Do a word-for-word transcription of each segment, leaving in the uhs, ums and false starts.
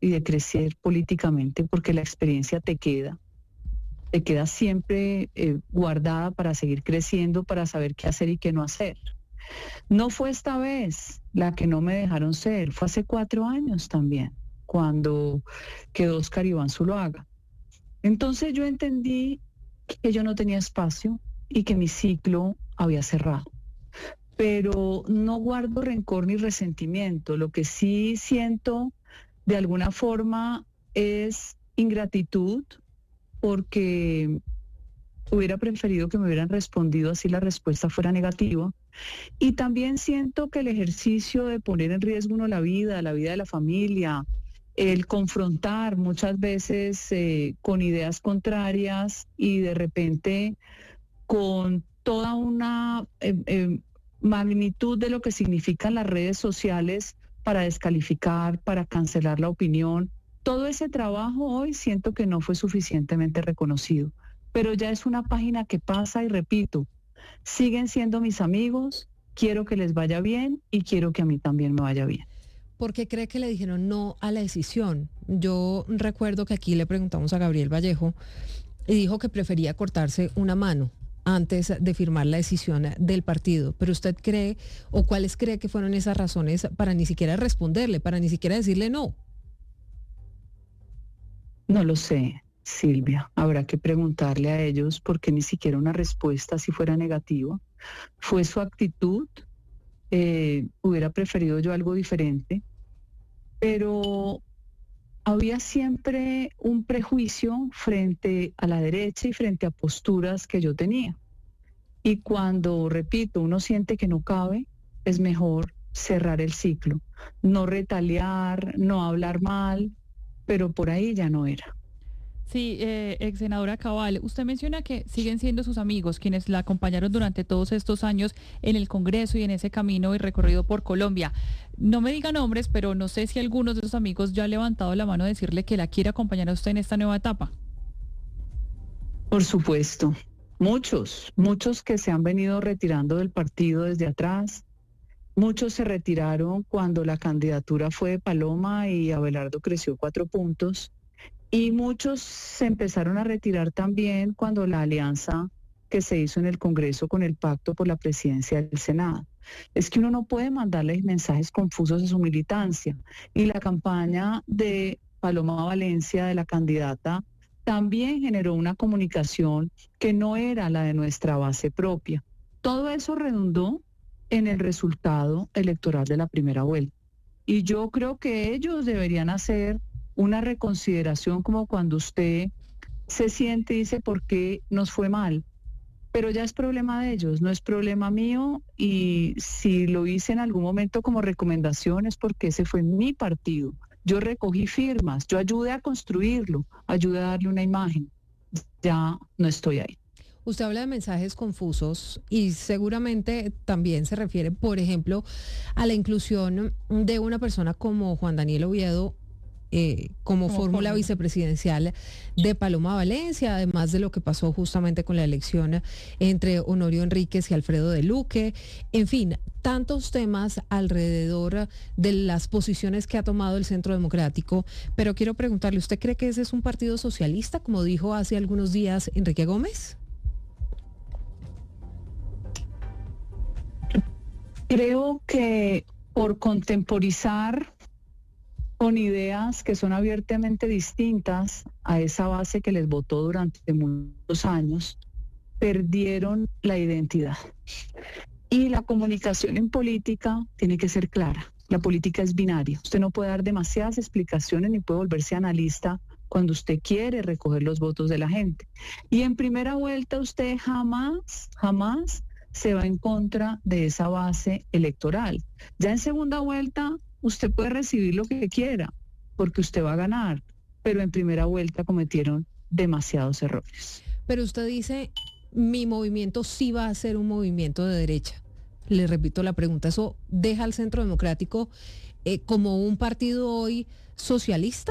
y de crecer políticamente, porque la experiencia te queda, te queda siempre eh, guardada para seguir creciendo, para saber qué hacer y qué no hacer. No fue esta vez la que no me dejaron ser, fue hace cuatro años también, cuando quedó Oscar Iván Zuluaga. Entonces yo entendí que yo no tenía espacio y que mi ciclo había cerrado. Pero no guardo rencor ni resentimiento. Lo que sí siento de alguna forma es ingratitud, porque hubiera preferido que me hubieran respondido así la respuesta fuera negativa. Y también siento que el ejercicio de poner en riesgo uno la vida, la vida de la familia, el confrontar muchas veces eh, con ideas contrarias y de repente con toda una eh, eh, magnitud de lo que significan las redes sociales para descalificar, para cancelar la opinión. Todo ese trabajo hoy siento que no fue suficientemente reconocido, pero ya es una página que pasa y repito, siguen siendo mis amigos, quiero que les vaya bien y quiero que a mí también me vaya bien. ¿Por qué cree que le dijeron no a la decisión? Yo recuerdo que aquí le preguntamos a Gabriel Vallejo y dijo que prefería cortarse una mano antes de firmar la decisión del partido. Pero usted cree, o cuáles cree que fueron esas razones para ni siquiera responderle, para ni siquiera decirle no. No lo sé, Silvia. Habrá que preguntarle a ellos por qué ni siquiera una respuesta si fuera negativa. Fue su actitud. Eh, hubiera preferido yo algo diferente, pero había siempre un prejuicio frente a la derecha y frente a posturas que yo tenía. Y cuando, repito, uno siente que no cabe, es mejor cerrar el ciclo, no retaliar, no hablar mal, pero por ahí ya no era. Sí, eh, ex senadora Cabal, usted menciona que siguen siendo sus amigos quienes la acompañaron durante todos estos años en el Congreso y en ese camino y recorrido por Colombia. No me diga nombres, pero no sé si algunos de esos amigos ya han levantado la mano a decirle que la quiere acompañar a usted en esta nueva etapa. Por supuesto, muchos, muchos que se han venido retirando del partido desde atrás. Muchos se retiraron cuando la candidatura fue de Paloma y Abelardo creció cuatro puntos. Y muchos se empezaron a retirar también cuando la alianza que se hizo en el Congreso con el Pacto por la Presidencia del Senado. Es que uno no puede mandarles mensajes confusos a su militancia. Y la campaña de Paloma Valencia, de la candidata, también generó una comunicación que no era la de nuestra base propia. Todo eso redundó en el resultado electoral de la primera vuelta. Y yo creo que ellos deberían hacer una reconsideración, como cuando usted se siente y dice por qué nos fue mal, pero ya es problema de ellos, no es problema mío, y si lo hice en algún momento como recomendación es porque ese fue mi partido. Yo recogí firmas, yo ayudé a construirlo, ayudé a darle una imagen. Ya no estoy ahí. Usted habla de mensajes confusos y seguramente también se refiere, por ejemplo, a la inclusión de una persona como Juan Daniel Oviedo Eh, como fórmula vicepresidencial de Paloma Valencia, además de lo que pasó justamente con la elección entre Honorio Enríquez y Alfredo de Luque. En fin, tantos temas alrededor de las posiciones que ha tomado el Centro Democrático. Pero quiero preguntarle, ¿usted cree que ese es un partido socialista, como dijo hace algunos días Enrique Gómez? Creo que por contemporizar con ideas que son abiertamente distintas a esa base que les votó durante muchos años, perdieron la identidad. Y la comunicación en política tiene que ser clara. La política es binaria. Usted no puede dar demasiadas explicaciones ni puede volverse analista cuando usted quiere recoger los votos de la gente. Y en primera vuelta usted jamás, jamás se va en contra de esa base electoral. Ya en segunda vuelta usted puede recibir lo que quiera, porque usted va a ganar, pero en primera vuelta cometieron demasiados errores. Pero usted dice, mi movimiento sí va a ser un movimiento de derecha. Le repito la pregunta, ¿eso deja al Centro Democrático eh, como un partido hoy socialista?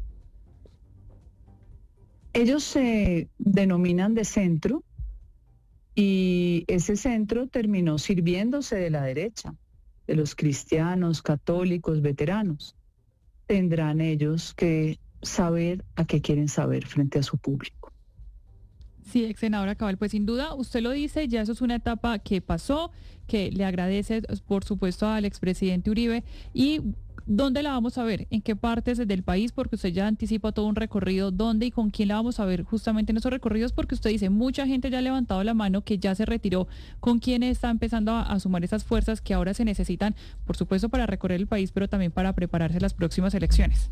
Ellos se denominan de centro y ese centro terminó sirviéndose de la derecha, de los cristianos, católicos, veteranos. tendrán ellos que saber a qué quieren saber frente a su público. Sí, ex senadora Cabal, pues sin duda, usted lo dice, ya eso es una etapa que pasó, que le agradece, por supuesto, al expresidente Uribe. ¿Y dónde la vamos a ver? ¿En qué partes del país? Porque usted ya anticipa todo un recorrido. ¿Dónde y con quién la vamos a ver justamente en esos recorridos? Porque usted dice, mucha gente ya ha levantado la mano, que ya se retiró. ¿Con quién está empezando a, a sumar esas fuerzas que ahora se necesitan, por supuesto, para recorrer el país, pero también para prepararse las próximas elecciones?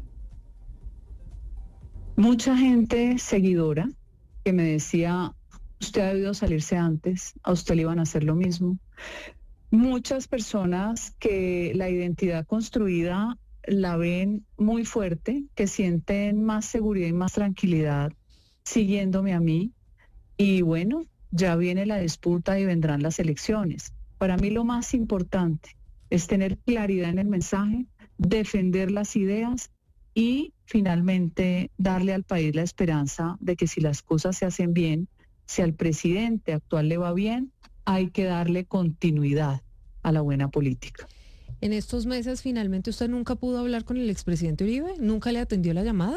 Mucha gente seguidora que me decía, usted ha debido salirse antes, a usted le iban a hacer lo mismo. Muchas personas que la identidad construida la ven muy fuerte, que sienten más seguridad y más tranquilidad siguiéndome a mí. Y bueno, ya viene la disputa y vendrán las elecciones. Para mí lo más importante es tener claridad en el mensaje, defender las ideas y finalmente darle al país la esperanza de que si las cosas se hacen bien, si al presidente actual le va bien, hay que darle continuidad a la buena política. En estos meses, finalmente, ¿usted nunca pudo hablar con el expresidente Uribe? ¿Nunca le atendió la llamada?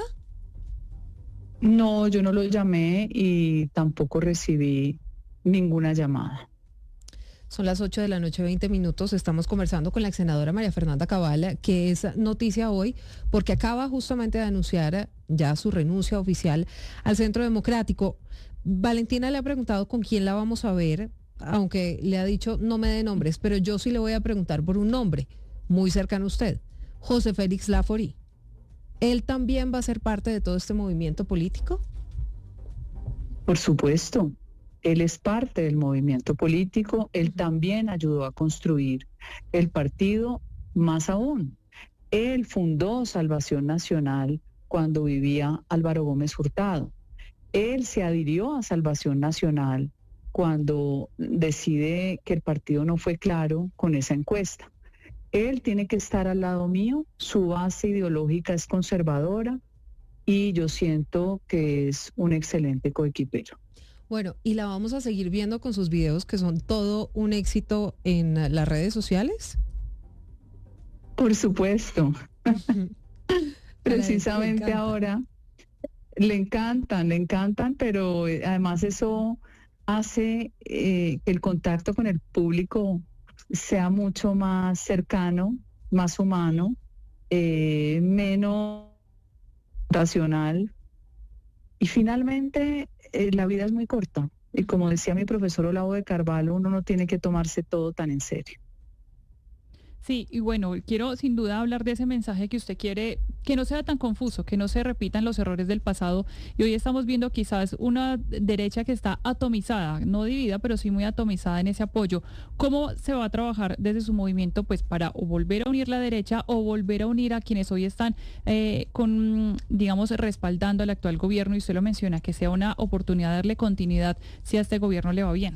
No, yo no lo llamé y tampoco recibí ninguna llamada. Son las ocho de la noche, veinte minutos. Estamos conversando con la ex senadora María Fernanda Cabal, que es noticia hoy porque acaba justamente de anunciar ya su renuncia oficial al Centro Democrático. Valentina le ha preguntado con quién la vamos a ver, aunque le ha dicho no me dé nombres, pero yo sí le voy a preguntar por un nombre muy cercano a usted, José Félix Laforí. ¿Él también va a ser parte de todo este movimiento político? Por supuesto. Él es parte del movimiento político, él también ayudó a construir el partido, más aún. Él fundó Salvación Nacional cuando vivía Álvaro Gómez Hurtado. Él se adhirió a Salvación Nacional cuando decide que el partido no fue claro con esa encuesta. Él tiene que estar al lado mío, su base ideológica es conservadora y yo siento que es un excelente coequipero. Bueno, y la vamos a seguir viendo con sus videos que son todo un éxito en las redes sociales. Por supuesto. Precisamente ahora le encantan, le encantan, pero además eso hace eh, que el contacto con el público sea mucho más cercano, más humano, eh, menos racional. Y finalmente, eh, la vida es muy corta. Y como decía mi profesor Olavo de Carvalho, uno no tiene que tomarse todo tan en serio. Sí, y bueno, quiero sin duda hablar de ese mensaje que usted quiere, que no sea tan confuso, que no se repitan los errores del pasado. Y hoy estamos viendo quizás una derecha que está atomizada, no dividida, pero sí muy atomizada en ese apoyo. ¿Cómo se va a trabajar desde su movimiento pues para o volver a unir la derecha o volver a unir a quienes hoy están eh, con, digamos, respaldando al actual gobierno? Y usted lo menciona, que sea una oportunidad de darle continuidad si a este gobierno le va bien.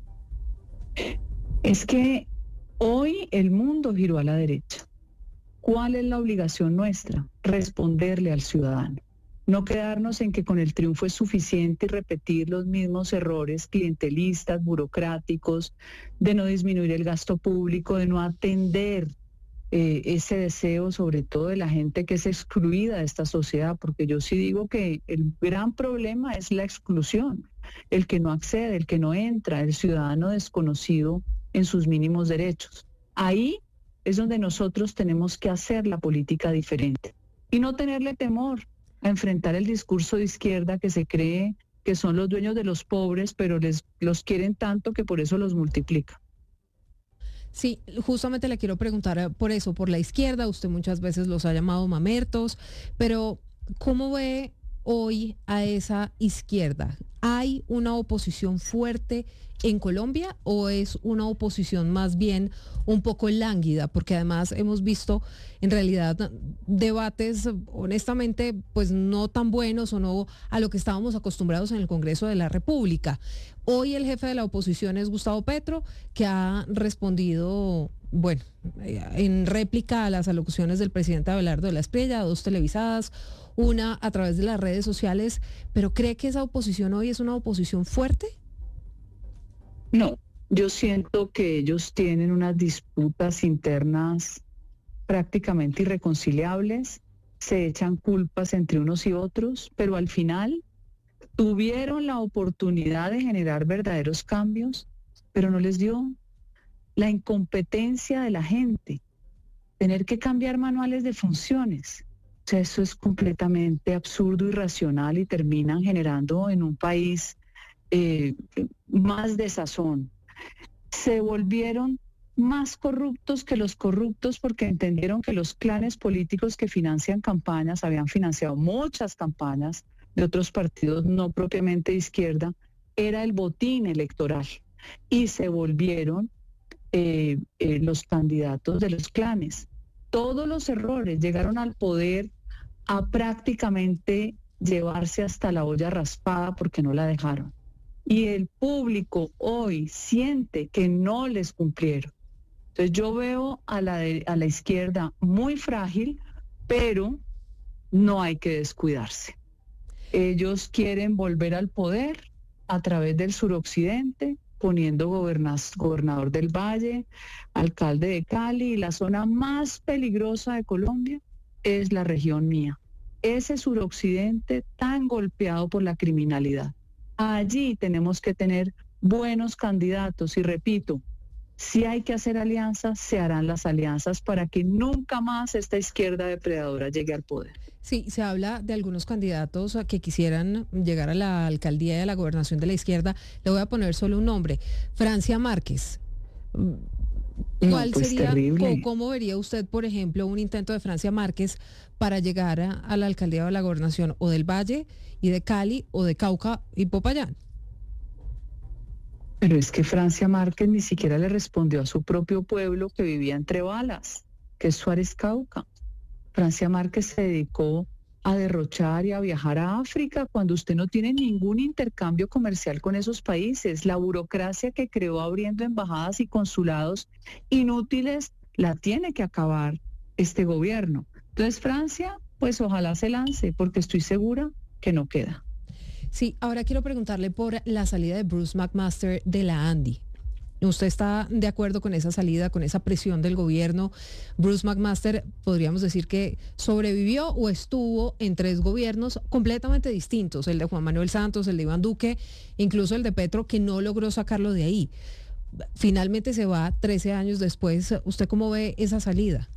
Es que hoy el mundo giró a la derecha. ¿Cuál es la obligación nuestra? Responderle al ciudadano. No quedarnos en que con el triunfo es suficiente y repetir los mismos errores clientelistas, burocráticos, de no disminuir el gasto público, de no atender eh, ese deseo, sobre todo de la gente que es excluida de esta sociedad, porque yo sí digo que el gran problema es la exclusión, el que no accede, el que no entra, el ciudadano desconocido en sus mínimos derechos. Ahí es donde nosotros tenemos que hacer la política diferente y no tenerle temor a enfrentar el discurso de izquierda que se cree que son los dueños de los pobres, pero les los quieren tanto que por eso los multiplica. Sí, justamente le quiero preguntar por eso, por la izquierda. Usted muchas veces los ha llamado mamertos, pero ¿cómo ve hoy a esa izquierda? ¿Hay una oposición fuerte en Colombia o es una oposición más bien un poco lánguida? Porque además hemos visto en realidad debates honestamente pues no tan buenos o no a lo que estábamos acostumbrados en el Congreso de la República. Hoy el jefe de la oposición es Gustavo Petro, que ha respondido, bueno, en réplica a las alocuciones del presidente Abelardo de la Espriella, dos televisadas, una a través de las redes sociales, pero ¿cree que esa oposición hoy es una oposición fuerte? No, yo siento que ellos tienen unas disputas internas prácticamente irreconciliables se echan culpas entre unos y otros, pero al final tuvieron la oportunidad de generar verdaderos cambios, pero no les dio. La incompetencia de la gente, tener que cambiar manuales de funciones. O sea, eso es completamente absurdo, irracional y terminan generando en un país eh, más desazón. Se volvieron más corruptos que los corruptos porque entendieron que los clanes políticos que financian campañas, habían financiado muchas campañas de otros partidos no propiamente de izquierda, era el botín electoral y se volvieron eh, eh, los candidatos de los clanes. Todos los errores llegaron al poder a prácticamente llevarse hasta la olla raspada porque no la dejaron. Y el público hoy siente que no les cumplieron. Entonces yo veo a la, de, a la izquierda muy frágil, pero no hay que descuidarse. Ellos quieren volver al poder a través del suroccidente, poniendo gobernador del Valle, alcalde de Cali, y la zona más peligrosa de Colombia es la región mía. Ese suroccidente tan golpeado por la criminalidad. Allí tenemos que tener buenos candidatos y repito, si hay que hacer alianzas, se harán las alianzas para que nunca más esta izquierda depredadora llegue al poder. Sí, se habla de algunos candidatos que quisieran llegar a la alcaldía y a la gobernación de la izquierda. Le voy a poner solo un nombre, Francia Márquez. ¿Cuál no, pues sería, terrible. o cómo vería usted, por ejemplo, un intento de Francia Márquez para llegar a, a la alcaldía o a la gobernación o del Valle y de Cali o de Cauca y Popayán? Pero es que Francia Márquez ni siquiera le respondió a su propio pueblo que vivía entre balas, que es Suárez Cauca. Francia Márquez se dedicó a derrochar y a viajar a África cuando usted no tiene ningún intercambio comercial con esos países. La burocracia que creó abriendo embajadas y consulados inútiles la tiene que acabar este gobierno. Entonces Francia, pues ojalá se lance, porque estoy segura que no queda. Sí, ahora quiero preguntarle por la salida de Bruce McMaster de la ANDI. ¿Usted está de acuerdo con esa salida, con esa presión del gobierno? Bruce McMaster, podríamos decir que sobrevivió o estuvo en tres gobiernos completamente distintos, el de Juan Manuel Santos, el de Iván Duque, incluso el de Petro, que no logró sacarlo de ahí. Finalmente se va trece años después. ¿Usted cómo ve esa salida?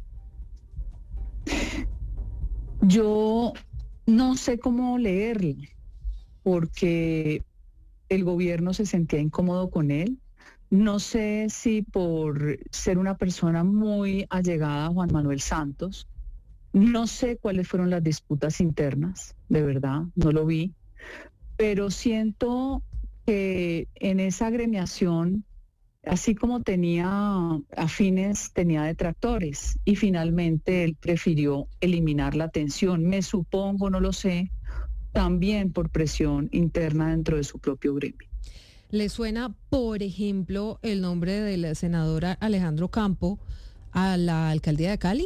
Yo no sé cómo leerle, porque el gobierno se sentía incómodo con él. No sé si por ser una persona muy allegada a Juan Manuel Santos, no sé cuáles fueron las disputas internas, de verdad, no lo vi, pero siento que en esa agremiación, así como tenía afines, tenía detractores, y finalmente él prefirió eliminar la tensión, me supongo, no lo sé, también por presión interna dentro de su propio gremio. ¿Le suena, por ejemplo, el nombre del senador Alejandro Campo a la alcaldía de Cali?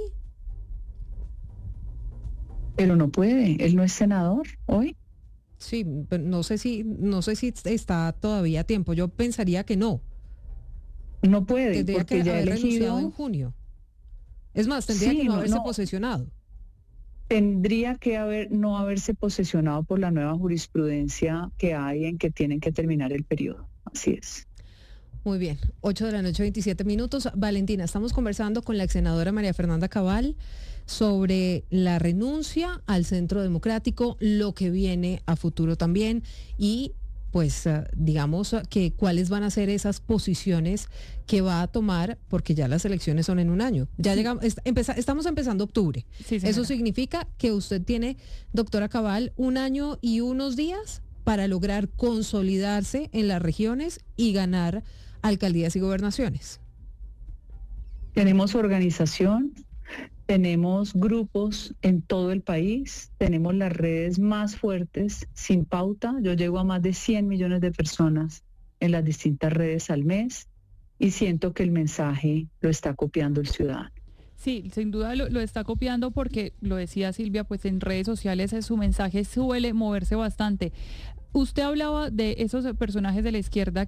Pero no puede, él no es senador hoy. Sí, pero no sé si, no sé si está todavía a tiempo. Yo pensaría que no. No puede, Tendría porque que ya haber elegido renunciado en junio. Es más, tendría sí, que no, no haberse no. posesionado. Tendría que haber no haberse posesionado por la nueva jurisprudencia que hay en que tienen que terminar el periodo. Así es. Muy bien, ocho de la noche, veintisiete minutos. Valentina, estamos conversando con la ex senadora María Fernanda Cabal sobre la renuncia al Centro Democrático, lo que viene a futuro también y pues uh, digamos que cuáles van a ser esas posiciones que va a tomar, porque ya las elecciones son en un año. Ya sí. llegamos, est empeza estamos empezando octubre. Sí, Eso significa que usted tiene, doctora Cabal, un año y unos días para lograr consolidarse en las regiones y ganar alcaldías y gobernaciones. Tenemos organización, tenemos grupos en todo el país, tenemos las redes más fuertes sin pauta. Yo llego a más de cien millones de personas en las distintas redes al mes y siento que el mensaje lo está copiando el ciudadano. Sí, sin duda lo, lo está copiando porque, lo decía Silvia, pues en redes sociales su mensaje suele moverse bastante. Usted hablaba de esos personajes de la izquierda que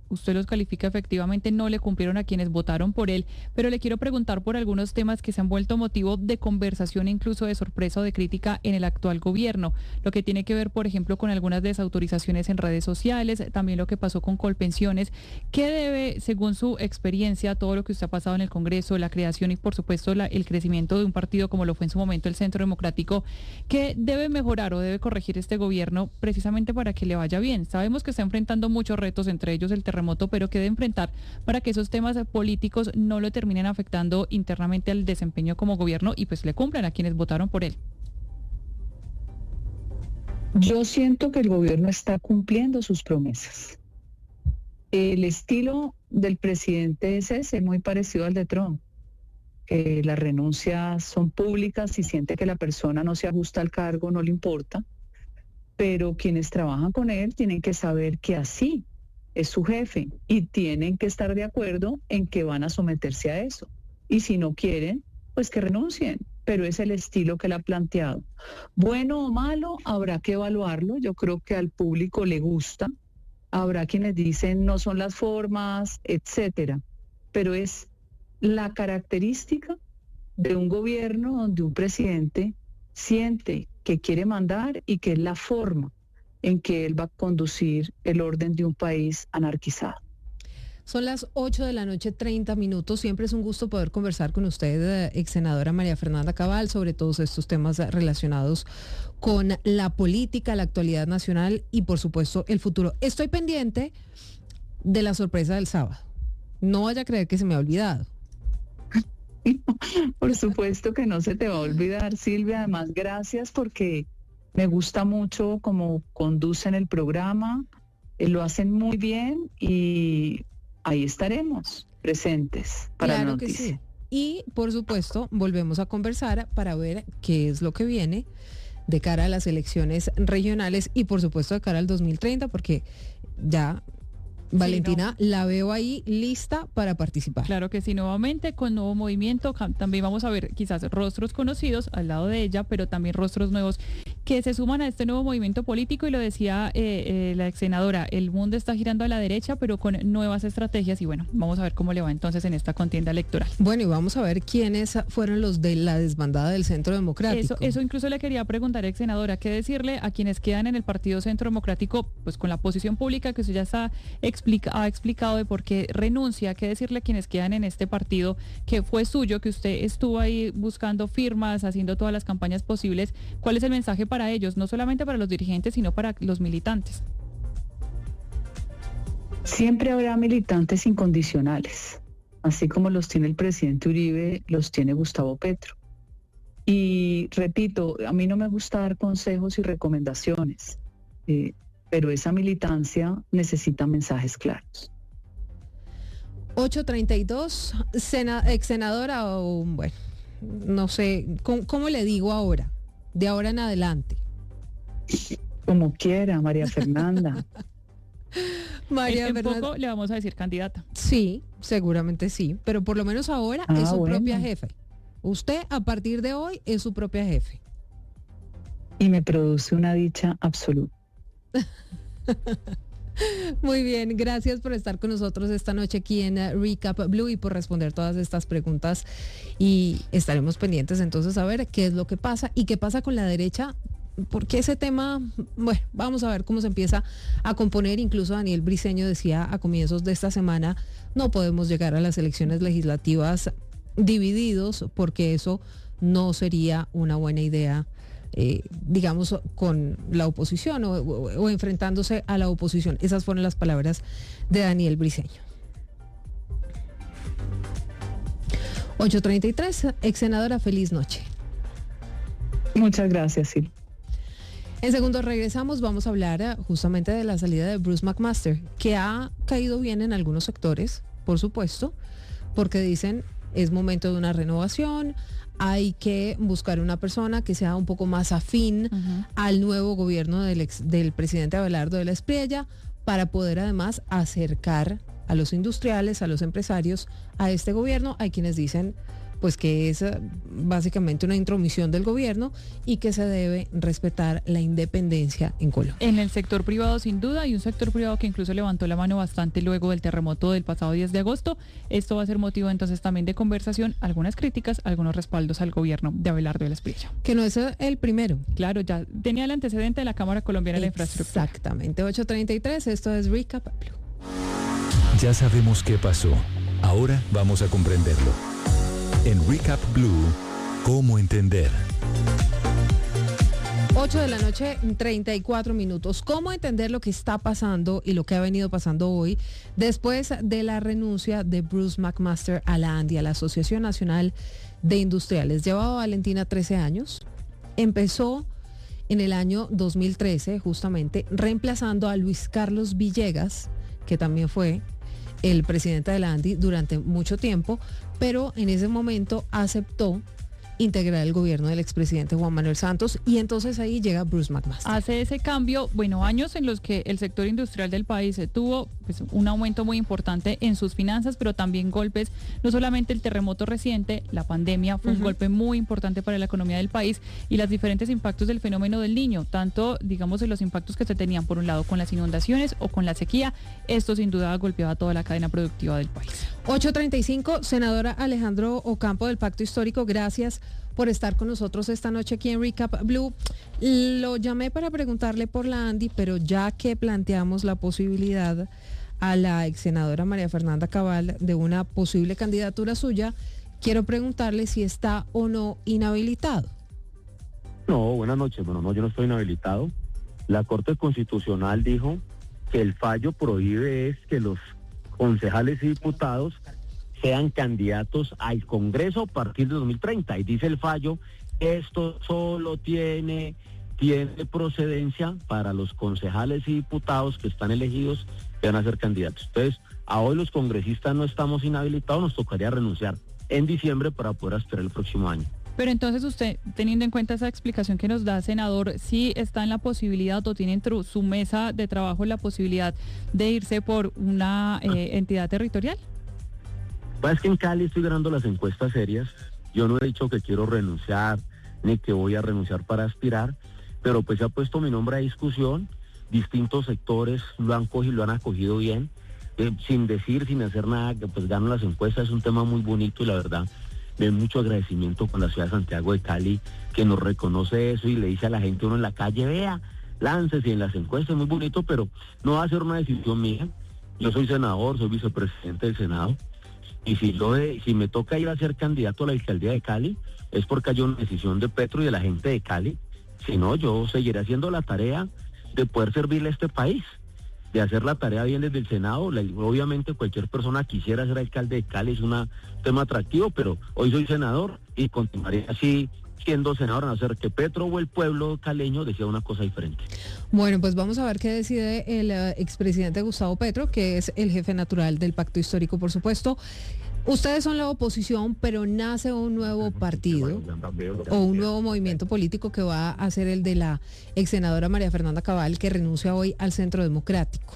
usted los califica efectivamente, no le cumplieron a quienes votaron por él, pero le quiero preguntar por algunos temas que se han vuelto motivo de conversación, incluso de sorpresa o de crítica en el actual gobierno, lo que tiene que ver, por ejemplo, con algunas desautorizaciones en redes sociales, también lo que pasó con Colpensiones. ¿Qué debe, según su experiencia, todo lo que usted ha pasado en el Congreso, la creación y, por supuesto, la, el crecimiento de un partido como lo fue en su momento el Centro Democrático, qué debe mejorar o debe corregir este gobierno precisamente para que le vaya bien? Sabemos que está enfrentando muchos retos, entre ellos el terremoto, pero ¿qué debe enfrentar para que esos temas políticos no lo terminen afectando internamente al desempeño como gobierno y pues le cumplan a quienes votaron por él? Yo siento que el gobierno está cumpliendo sus promesas. El estilo del presidente es ese, muy parecido al de Trump. Eh, las renuncias son públicas y siente que la persona no se ajusta al cargo, no le importa. Pero quienes trabajan con él tienen que saber que así es su jefe y tienen que estar de acuerdo en que van a someterse a eso. Y si no quieren, pues que renuncien, pero es el estilo que él ha planteado. Bueno o malo, habrá que evaluarlo. Yo creo que al público le gusta. Habrá quienes dicen no son las formas, etcétera. Pero es la característica de un gobierno donde un presidente siente que quiere mandar y que es la forma en que él va a conducir el orden de un país anarquizado. Son las ocho de la noche, treinta minutos. Siempre es un gusto poder conversar con usted, ex senadora María Fernanda Cabal, sobre todos estos temas relacionados con la política, la actualidad nacional y, por supuesto, el futuro. Estoy pendiente de la sorpresa del sábado. No vaya a creer que se me ha olvidado. Por supuesto que no se te va a olvidar, Silvia. Además, gracias porque me gusta mucho cómo conducen el programa, eh, lo hacen muy bien y ahí estaremos presentes para claro la noticia. Que sí. Y, por supuesto, volvemos a conversar para ver qué es lo que viene de cara a las elecciones regionales y, por supuesto, de cara al dos mil treinta, porque ya... Valentina, sí, no. La veo ahí lista para participar. Claro que sí, nuevamente con nuevo movimiento, también vamos a ver quizás rostros conocidos al lado de ella, pero también rostros nuevos que se suman a este nuevo movimiento político y lo decía eh, eh, la ex senadora, el mundo está girando a la derecha, pero con nuevas estrategias y bueno, vamos a ver cómo le va entonces en esta contienda electoral. Bueno, y vamos a ver quiénes fueron los de la desbandada del Centro Democrático. Eso, eso incluso le quería preguntar, ex senadora, ¿qué decirle a quienes quedan en el Partido Centro Democrático, pues con la posición pública que usted ya está explica, ha explicado de por qué renuncia? ¿Qué decirle a quienes quedan en este partido que fue suyo, que usted estuvo ahí buscando firmas, haciendo todas las campañas posibles? ¿Cuál es el mensaje para ellos? No solamente para los dirigentes, sino para los militantes. Siempre habrá militantes incondicionales, así como los tiene el presidente Uribe, los tiene Gustavo Petro. Y repito, a mí no me gusta dar consejos y recomendaciones, eh, pero esa militancia necesita mensajes claros. ocho treinta y dos, sena, ex senadora, o bueno, no sé, ¿cómo, cómo le digo ahora? De ahora en adelante. Como quiera, María Fernanda. María en, en Fernanda. Poco le vamos a decir candidata. Sí, seguramente sí, pero por lo menos ahora ah, es su bueno. propia jefe. Usted a partir de hoy es su propia jefe. Y me produce una dicha absoluta. Muy bien, gracias por estar con nosotros esta noche aquí en uh, Recap Blue y por responder todas estas preguntas y estaremos pendientes entonces a ver qué es lo que pasa y qué pasa con la derecha, porque ese tema, bueno, vamos a ver cómo se empieza a componer. Incluso Daniel Briceño decía a comienzos de esta semana, no podemos llegar a las elecciones legislativas divididos porque eso no sería una buena idea. Eh, digamos, con la oposición o, o, o enfrentándose a la oposición. Esas fueron las palabras de Daniel Briceño. ocho treinta y tres, ex senadora, feliz noche. Muchas gracias, Sil. En segundos regresamos, vamos a hablar justamente de la salida de Bruce McMaster, que ha caído bien en algunos sectores, por supuesto, porque dicen es momento de una renovación. Hay que buscar una persona que sea un poco más afín uh-huh. al nuevo gobierno del, ex, del presidente Abelardo de la Espriella para poder además acercar a los industriales, a los empresarios a este gobierno. Hay quienes dicen, pues que es eh, básicamente una intromisión del gobierno y que se debe respetar la independencia en Colombia. En el sector privado sin duda, y un sector privado que incluso levantó la mano bastante luego del terremoto del pasado diez de agosto. Esto va a ser motivo entonces también de conversación, algunas críticas, algunos respaldos al gobierno de Abelardo de la Espriella. Que no es el primero. Claro, ya tenía el antecedente de la Cámara Colombiana de la Infraestructura. Exactamente, ocho treinta y tres, esto es Recap Blue. Ya sabemos qué pasó, ahora vamos a comprenderlo. En Recap Blue, ¿cómo entender? ocho de la noche, treinta y cuatro minutos. ¿Cómo entender lo que está pasando y lo que ha venido pasando hoy después de la renuncia de Bruce McMaster a la ANDI, a la Asociación Nacional de Industriales? Llevaba Valentina trece años, empezó en el año dos mil trece, justamente, reemplazando a Luis Carlos Villegas, que también fue el presidente de la ANDI durante mucho tiempo, pero en ese momento aceptó integrar el gobierno del expresidente Juan Manuel Santos, y entonces ahí llega Bruce McMaster. Hace ese cambio, bueno, años en los que el sector industrial del país tuvo pues, un aumento muy importante en sus finanzas, pero también golpes, no solamente el terremoto reciente, la pandemia fue uh-huh. un golpe muy importante para la economía del país, y los diferentes impactos del fenómeno del Niño, tanto digamos en los impactos que se tenían por un lado con las inundaciones o con la sequía, esto sin duda golpeaba toda la cadena productiva del país. ocho treinta y cinco, senadora Alejandro Ocampo del Pacto Histórico, gracias por estar con nosotros esta noche aquí en Recap Blue. Lo llamé para preguntarle por la ANDI, pero ya que planteamos la posibilidad a la ex senadora María Fernanda Cabal de una posible candidatura suya, quiero preguntarle si está o no inhabilitado. No, buenas noches. Bueno, no, yo no estoy inhabilitado. La Corte Constitucional dijo que el fallo prohíbe es que los concejales y diputados sean candidatos al Congreso a partir de dos mil treinta. Y dice el fallo, esto solo tiene, tiene procedencia para los concejales y diputados que están elegidos que van a ser candidatos. Entonces, a hoy los congresistas no estamos inhabilitados, nos tocaría renunciar en diciembre para poder aspirar el próximo año. Pero entonces usted, teniendo en cuenta esa explicación que nos da, senador, ¿sí está en la posibilidad o tiene en su mesa de trabajo la posibilidad de irse por una eh, entidad territorial? Es que en Cali estoy ganando las encuestas serias. Yo no he dicho que quiero renunciar ni que voy a renunciar para aspirar, pero pues se ha puesto mi nombre a discusión. Distintos sectores lo han cogido, lo han acogido bien, eh, sin decir, sin hacer nada, que pues gano las encuestas. Es un tema muy bonito y la verdad de mucho agradecimiento con la ciudad de Santiago de Cali, que nos reconoce eso y le dice a la gente uno en la calle, vea, láncese en las encuestas, muy bonito, pero no va a ser una decisión mía. Yo soy senador, soy vicepresidente del Senado. Y si, yo de, si me toca ir a ser candidato a la alcaldía de Cali, es porque hay una decisión de Petro y de la gente de Cali. Si no, yo seguiré haciendo la tarea de poder servirle a este país, de hacer la tarea bien desde el Senado. La, obviamente cualquier persona quisiera ser alcalde de Cali, es un tema atractivo, pero hoy soy senador y continuaré así siendo senador, a no ser que Petro o el pueblo caleño decida una cosa diferente. Bueno, pues vamos a ver qué decide el uh, expresidente Gustavo Petro, que es el jefe natural del Pacto Histórico, por supuesto. Ustedes son la oposición, pero nace un nuevo partido o un nuevo movimiento político que va a ser el de la ex senadora María Fernanda Cabal, que renuncia hoy al Centro Democrático.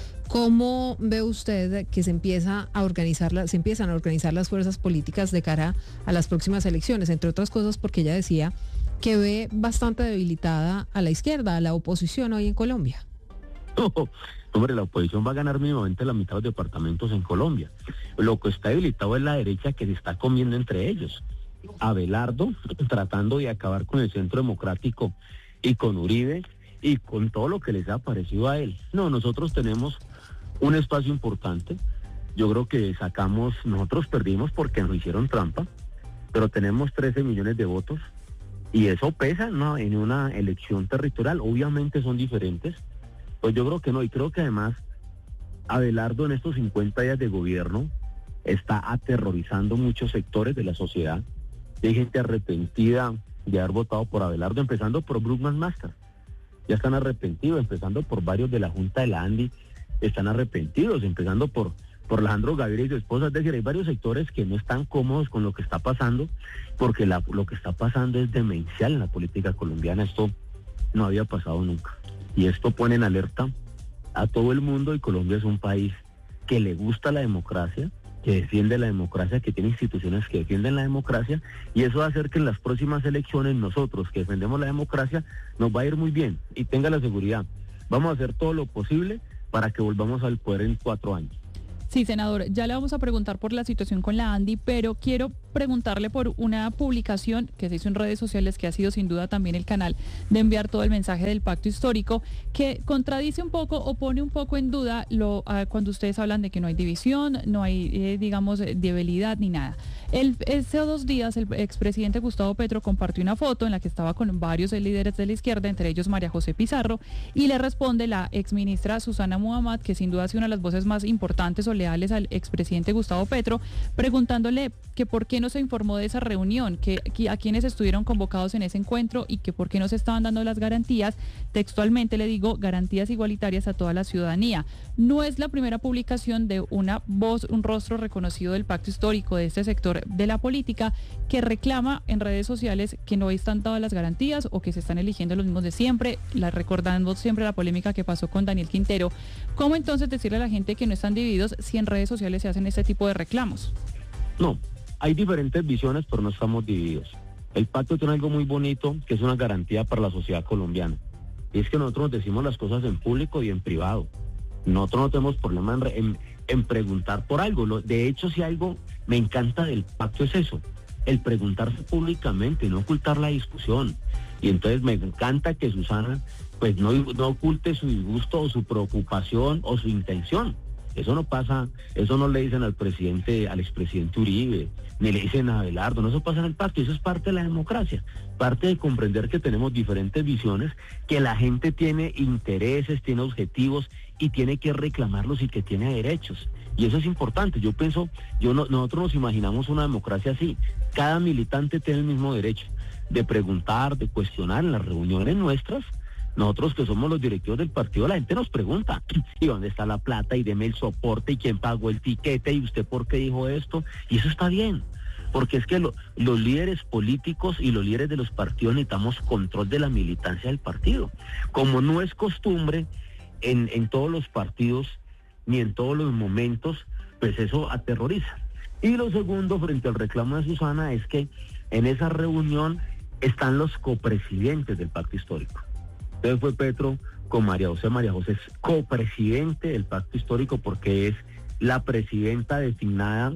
¿Cómo ve usted que se empieza a organizar la, se empiezan a organizar las fuerzas políticas de cara a las próximas elecciones? Entre otras cosas porque ella decía que ve bastante debilitada a la izquierda, a la oposición hoy en Colombia. No, hombre, la oposición va a ganar mínimamente la mitad de los departamentos en Colombia. Lo que está debilitado es la derecha, que se está comiendo entre ellos. Abelardo tratando de acabar con el Centro Democrático y con Uribe y con todo lo que les ha parecido a él. No, nosotros tenemos un espacio importante. Yo creo que sacamos, nosotros perdimos porque nos hicieron trampa, pero tenemos trece millones de votos y eso pesa, ¿no?, en una elección territorial. Obviamente son diferentes, pues yo creo que no, y creo que además Abelardo en estos cincuenta días de gobierno está aterrorizando muchos sectores de la sociedad. Hay gente arrepentida de haber votado por Abelardo, empezando por Bruce McMaster. Ya están arrepentidos, empezando por varios de la Junta de la ANDI, están arrepentidos, empezando por, por Alejandro Gaviria y su esposa. Es decir, hay varios sectores que no están cómodos con lo que está pasando, porque la, lo que está pasando es demencial en la política colombiana. Esto no había pasado nunca. Y esto pone en alerta a todo el mundo, y Colombia es un país que le gusta la democracia, que defiende la democracia, que tiene instituciones que defienden la democracia, y eso va a hacer que en las próximas elecciones nosotros que defendemos la democracia nos va a ir muy bien, y tenga la seguridad, vamos a hacer todo lo posible para que volvamos al poder en cuatro años. Sí, senador, ya le vamos a preguntar por la situación con la ANDI, pero quiero preguntarle por una publicación que se hizo en redes sociales, que ha sido sin duda también el canal de enviar todo el mensaje del pacto histórico, que contradice un poco o pone un poco en duda lo uh, cuando ustedes hablan de que no hay división, no hay, eh, digamos, debilidad ni nada. El, hace dos días el expresidente Gustavo Petro compartió una foto en la que estaba con varios líderes de la izquierda, entre ellos María José Pizarro, y le responde la exministra Susana Muhammad, que sin duda ha sido una de las voces más importantes o leales al expresidente Gustavo Petro, preguntándole que por qué no se informó de esa reunión, que, que a quienes estuvieron convocados en ese encuentro y que por qué no se estaban dando las garantías, textualmente le digo, garantías igualitarias a toda la ciudadanía. No es la primera publicación de una voz, un rostro reconocido del pacto histórico de este sector de la política que reclama en redes sociales que no están dadas las garantías o que se están eligiendo los mismos de siempre, la, recordando siempre la polémica que pasó con Daniel Quintero. ¿Cómo entonces decirle a la gente que no están divididos si en redes sociales se hacen este tipo de reclamos? No, hay diferentes visiones, pero no estamos divididos. El pacto tiene algo muy bonito, que es una garantía para la sociedad colombiana. Y es que nosotros nos decimos las cosas en público y en privado. Nosotros no tenemos problema en, en, en preguntar por algo. Lo, de hecho, si algo me encanta del pacto es eso, el preguntarse públicamente, no ocultar la discusión. Y entonces me encanta que Susana pues no, no oculte su disgusto o su preocupación o su intención. Eso no pasa, eso no le dicen al presidente, al expresidente Uribe, ni le dicen a Abelardo, no, eso pasa en el pacto, eso es parte de la democracia, parte de comprender que tenemos diferentes visiones, que la gente tiene intereses, tiene objetivos y tiene que reclamarlos y que tiene derechos. Y eso es importante. Yo pienso, yo no, nosotros nos imaginamos una democracia así. Cada militante tiene el mismo derecho de preguntar, de cuestionar en las reuniones nuestras. Nosotros que somos los directivos del partido, la gente nos pregunta, ¿y dónde está la plata? Y deme el soporte, y quién pagó el tiquete, y usted por qué dijo esto. Y eso está bien, porque es que lo, los líderes políticos y los líderes de los partidos necesitamos control de la militancia del partido. Como no es costumbre en, en todos los partidos, ni en todos los momentos, pues eso aterroriza. Y lo segundo, frente al reclamo de Susana, es que en esa reunión están los copresidentes del pacto histórico. Entonces fue Petro con María José. María José es copresidente del pacto histórico porque es la presidenta designada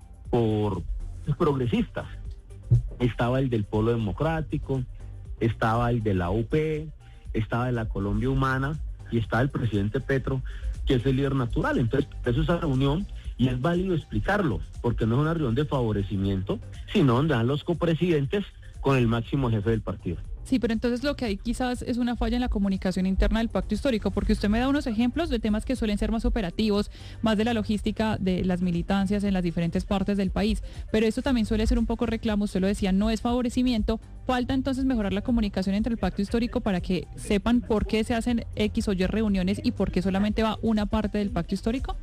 por los progresistas. Estaba el del Polo Democrático, estaba el de la U P, estaba de la Colombia Humana y estaba el presidente Petro, que es el líder natural. Entonces, eso es esa reunión y es válido explicarlo, porque no es una reunión de favorecimiento, sino donde dan los copresidentes con el máximo jefe del partido. Sí, pero entonces lo que hay quizás es una falla en la comunicación interna del pacto histórico, porque usted me da unos ejemplos de temas que suelen ser más operativos, más de la logística de las militancias en las diferentes partes del país, pero esto también suele ser un poco reclamo, usted lo decía, no es favorecimiento. Falta entonces mejorar la comunicación entre el pacto histórico para que sepan por qué se hacen X o Y reuniones y por qué solamente va una parte del pacto histórico.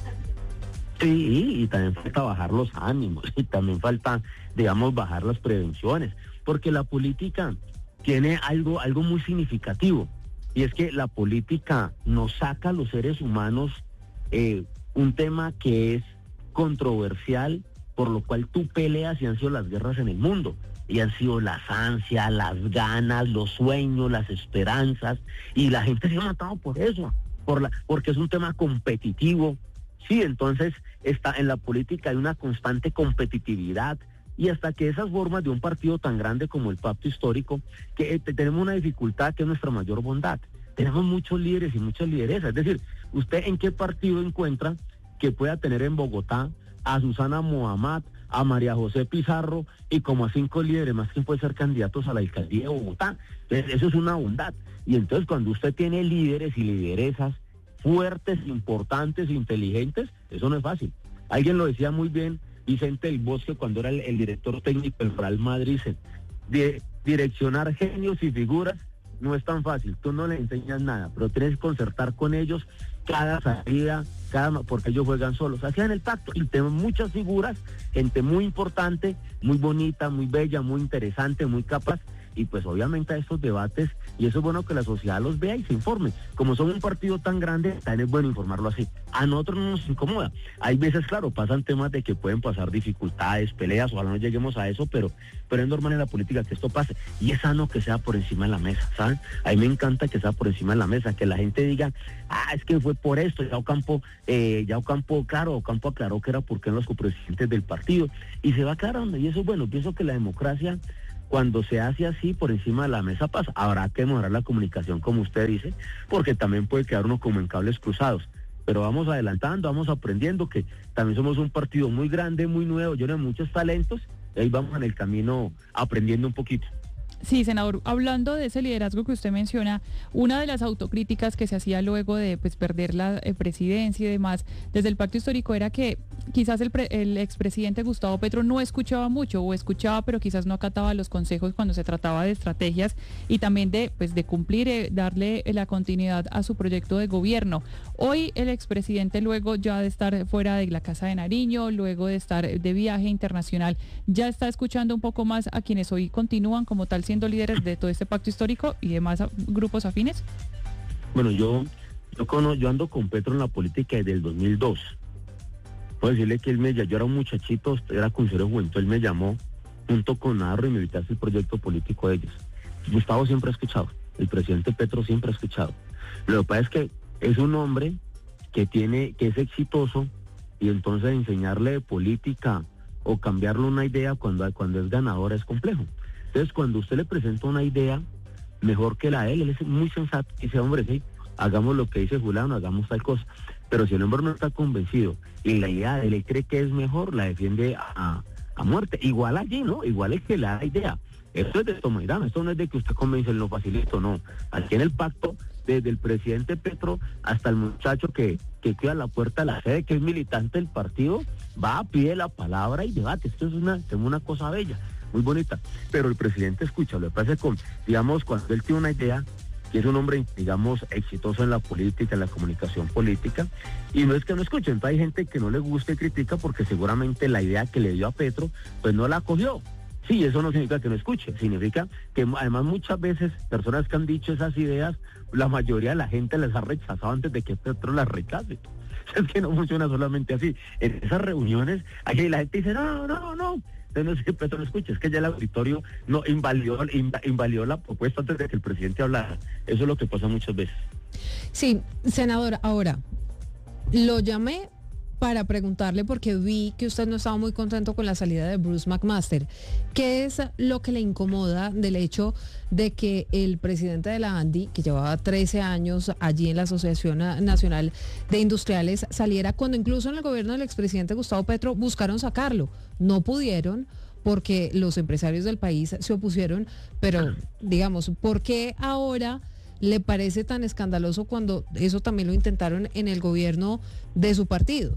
Sí, y también falta bajar los ánimos, y también falta, digamos, bajar las prevenciones, porque la política tiene algo, algo muy significativo, y es que la política nos saca a los seres humanos eh, un tema que es controversial, por lo cual tú peleas y han sido las guerras en el mundo, y han sido las ansias, las ganas, los sueños, las esperanzas, y la gente se ha matado por eso, por la, porque es un tema competitivo. Sí, entonces está en la política hay una constante competitividad, y hasta que esas formas de un partido tan grande como el pacto histórico, que eh, tenemos una dificultad que es nuestra mayor bondad. Tenemos muchos líderes y muchas lideresas. Es decir, ¿usted en qué partido encuentra que pueda tener en Bogotá a Susana Muhammad, a María José Pizarro y como a cinco líderes más que pueden ser candidatos a la alcaldía de Bogotá? Entonces, eso es una bondad. Y entonces cuando usted tiene líderes y lideresas fuertes, importantes, inteligentes, eso no es fácil. Alguien lo decía muy bien, Vicente del Bosque, cuando era el, el director técnico del Real Madrid, dice, de, direccionar genios y figuras no es tan fácil, tú no les enseñas nada, pero tienes que concertar con ellos cada salida, cada porque ellos juegan solos. Así en el pacto, y tenemos muchas figuras, gente muy importante, muy bonita, muy bella, muy interesante, muy capaz, y pues obviamente a estos debates Y eso es bueno que la sociedad los vea y se informe. Como son un partido tan grande, también es bueno informarlo así. A nosotros no nos incomoda. Hay veces, claro, pasan temas de que pueden pasar dificultades, peleas, ojalá no lleguemos a eso, pero, pero es normal en la política que esto pase. Y es sano que sea por encima de la mesa, ¿saben? A mí me encanta que sea por encima de la mesa, que la gente diga, ah, es que fue por esto, ya Ocampo, eh, ya Ocampo, claro, Ocampo aclaró que era porque eran los copresidentes del partido, y se va aclarando, y eso es bueno. Pienso que la democracia, cuando se hace así por encima de la mesa, pasa. Habrá que mejorar la comunicación, como usted dice, porque también puede quedar uno como en cables cruzados. Pero vamos adelantando, vamos aprendiendo, que también somos un partido muy grande, muy nuevo, lleno de muchos talentos, y ahí vamos en el camino aprendiendo un poquito. Sí, senador, hablando de ese liderazgo que usted menciona, una de las autocríticas que se hacía luego de pues, perder la eh, presidencia y demás desde el pacto histórico era que quizás el, pre, el expresidente Gustavo Petro no escuchaba mucho, o escuchaba pero quizás no acataba los consejos cuando se trataba de estrategias y también de, pues, de cumplir, eh, darle la continuidad a su proyecto de gobierno. Hoy el expresidente, luego ya de estar fuera de la Casa de Nariño, luego de estar de viaje internacional, ya está escuchando un poco más a quienes hoy continúan como tal siendo líderes de todo este pacto histórico y demás grupos afines. Bueno, yo yo, cono, yo ando con Petro en la política desde el dos mil dos. Puedo decirle que él me, yo era un muchachito, era consejero de juventud, él me llamó junto con Narro y me invitó a el proyecto político de ellos. Gustavo siempre ha escuchado, el presidente Petro siempre ha escuchado. Lo que pasa es que es un hombre que tiene, que es exitoso, y entonces enseñarle de política o cambiarle una idea cuando, cuando es ganador es complejo. Entonces, cuando usted le presenta una idea mejor que la de él, él es muy sensato y dice, hombre, sí, hagamos lo que dice Julián, hagamos tal cosa. Pero si el hombre no está convencido y la idea de él, él cree que es mejor, la defiende a, a muerte. Igual allí, ¿no? Igual es que le da la idea. Esto es de toma y dama, esto no es de que usted convence lo facilito, no. Aquí en el pacto, desde el presidente Petro hasta el muchacho que, que cuida la puerta de la sede, que es militante del partido, va, pide la palabra y debate. Esto es una, es una cosa bella, muy bonita. Pero el presidente escucha, lo que pasa es con, digamos, cuando él tiene una idea, que es un hombre, digamos, exitoso en la política, en la comunicación política, y no es que no escuchen, entonces hay gente que no le gusta y critica porque seguramente la idea que le dio a Petro, pues no la cogió. Sí, eso no significa que no escuche, significa que además muchas veces personas que han dicho esas ideas, la mayoría de la gente las ha rechazado antes de que Petro las rechace. Es que no funciona solamente así. En esas reuniones, aquí la gente dice, no, no, no, entonces no es que Petro no escuche, es que ya el auditorio no invalidó, invalidó la propuesta antes de que el presidente hablara. Eso es lo que pasa muchas veces. Sí, senador, ahora, lo llamé para preguntarle, porque vi que usted no estaba muy contento con la salida de Bruce McMaster. ¿Qué es lo que le incomoda del hecho de que el presidente de la ANDI, que llevaba trece años allí en la Asociación Nacional de Industriales, saliera cuando incluso en el gobierno del expresidente Gustavo Petro buscaron sacarlo? No pudieron porque los empresarios del país se opusieron, pero digamos, ¿por qué ahora le parece tan escandaloso cuando eso también lo intentaron en el gobierno de su partido?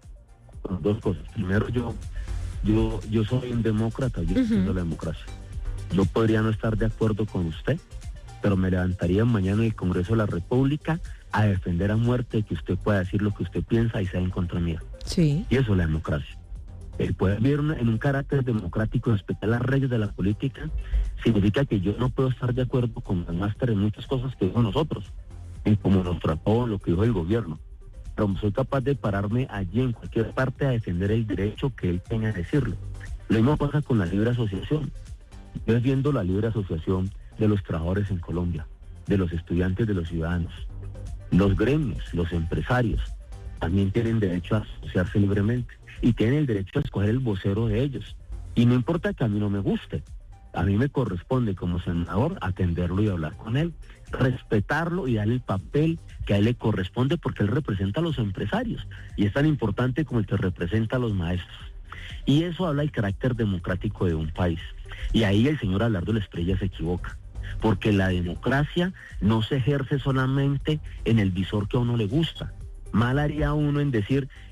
Dos cosas. Primero, yo yo yo soy un demócrata, yo defiendo uh-huh. la democracia. Yo podría no estar de acuerdo con usted, pero me levantaría mañana en el Congreso de la República a defender a muerte que usted pueda decir lo que usted piensa y sea en contra mía. Sí. Y eso es la democracia. El poder vivir en un carácter democrático y respetar las reglas de la política significa que yo no puedo estar de acuerdo con el máster en muchas cosas que dijo nosotros, en cómo nos trató, lo que dijo el gobierno. Pero soy capaz de pararme allí en cualquier parte a defender el derecho que él tenga a decirlo. Lo mismo pasa con la libre asociación. Yo defiendo la libre asociación de los trabajadores en Colombia, de los estudiantes, de los ciudadanos. Los gremios, los empresarios, también tienen derecho a asociarse libremente y tienen el derecho a escoger el vocero de ellos. Y no importa que a mí no me guste, a mí me corresponde como senador atenderlo y hablar con él, respetarlo y darle el papel que a él le corresponde, porque él representa a los empresarios y es tan importante como el que representa a los maestros. Y eso habla del carácter democrático de un país. Y ahí el señor Abelardo Lesprella se equivoca, porque la democracia no se ejerce solamente en el visor que a uno le gusta. Mal haría uno en decir,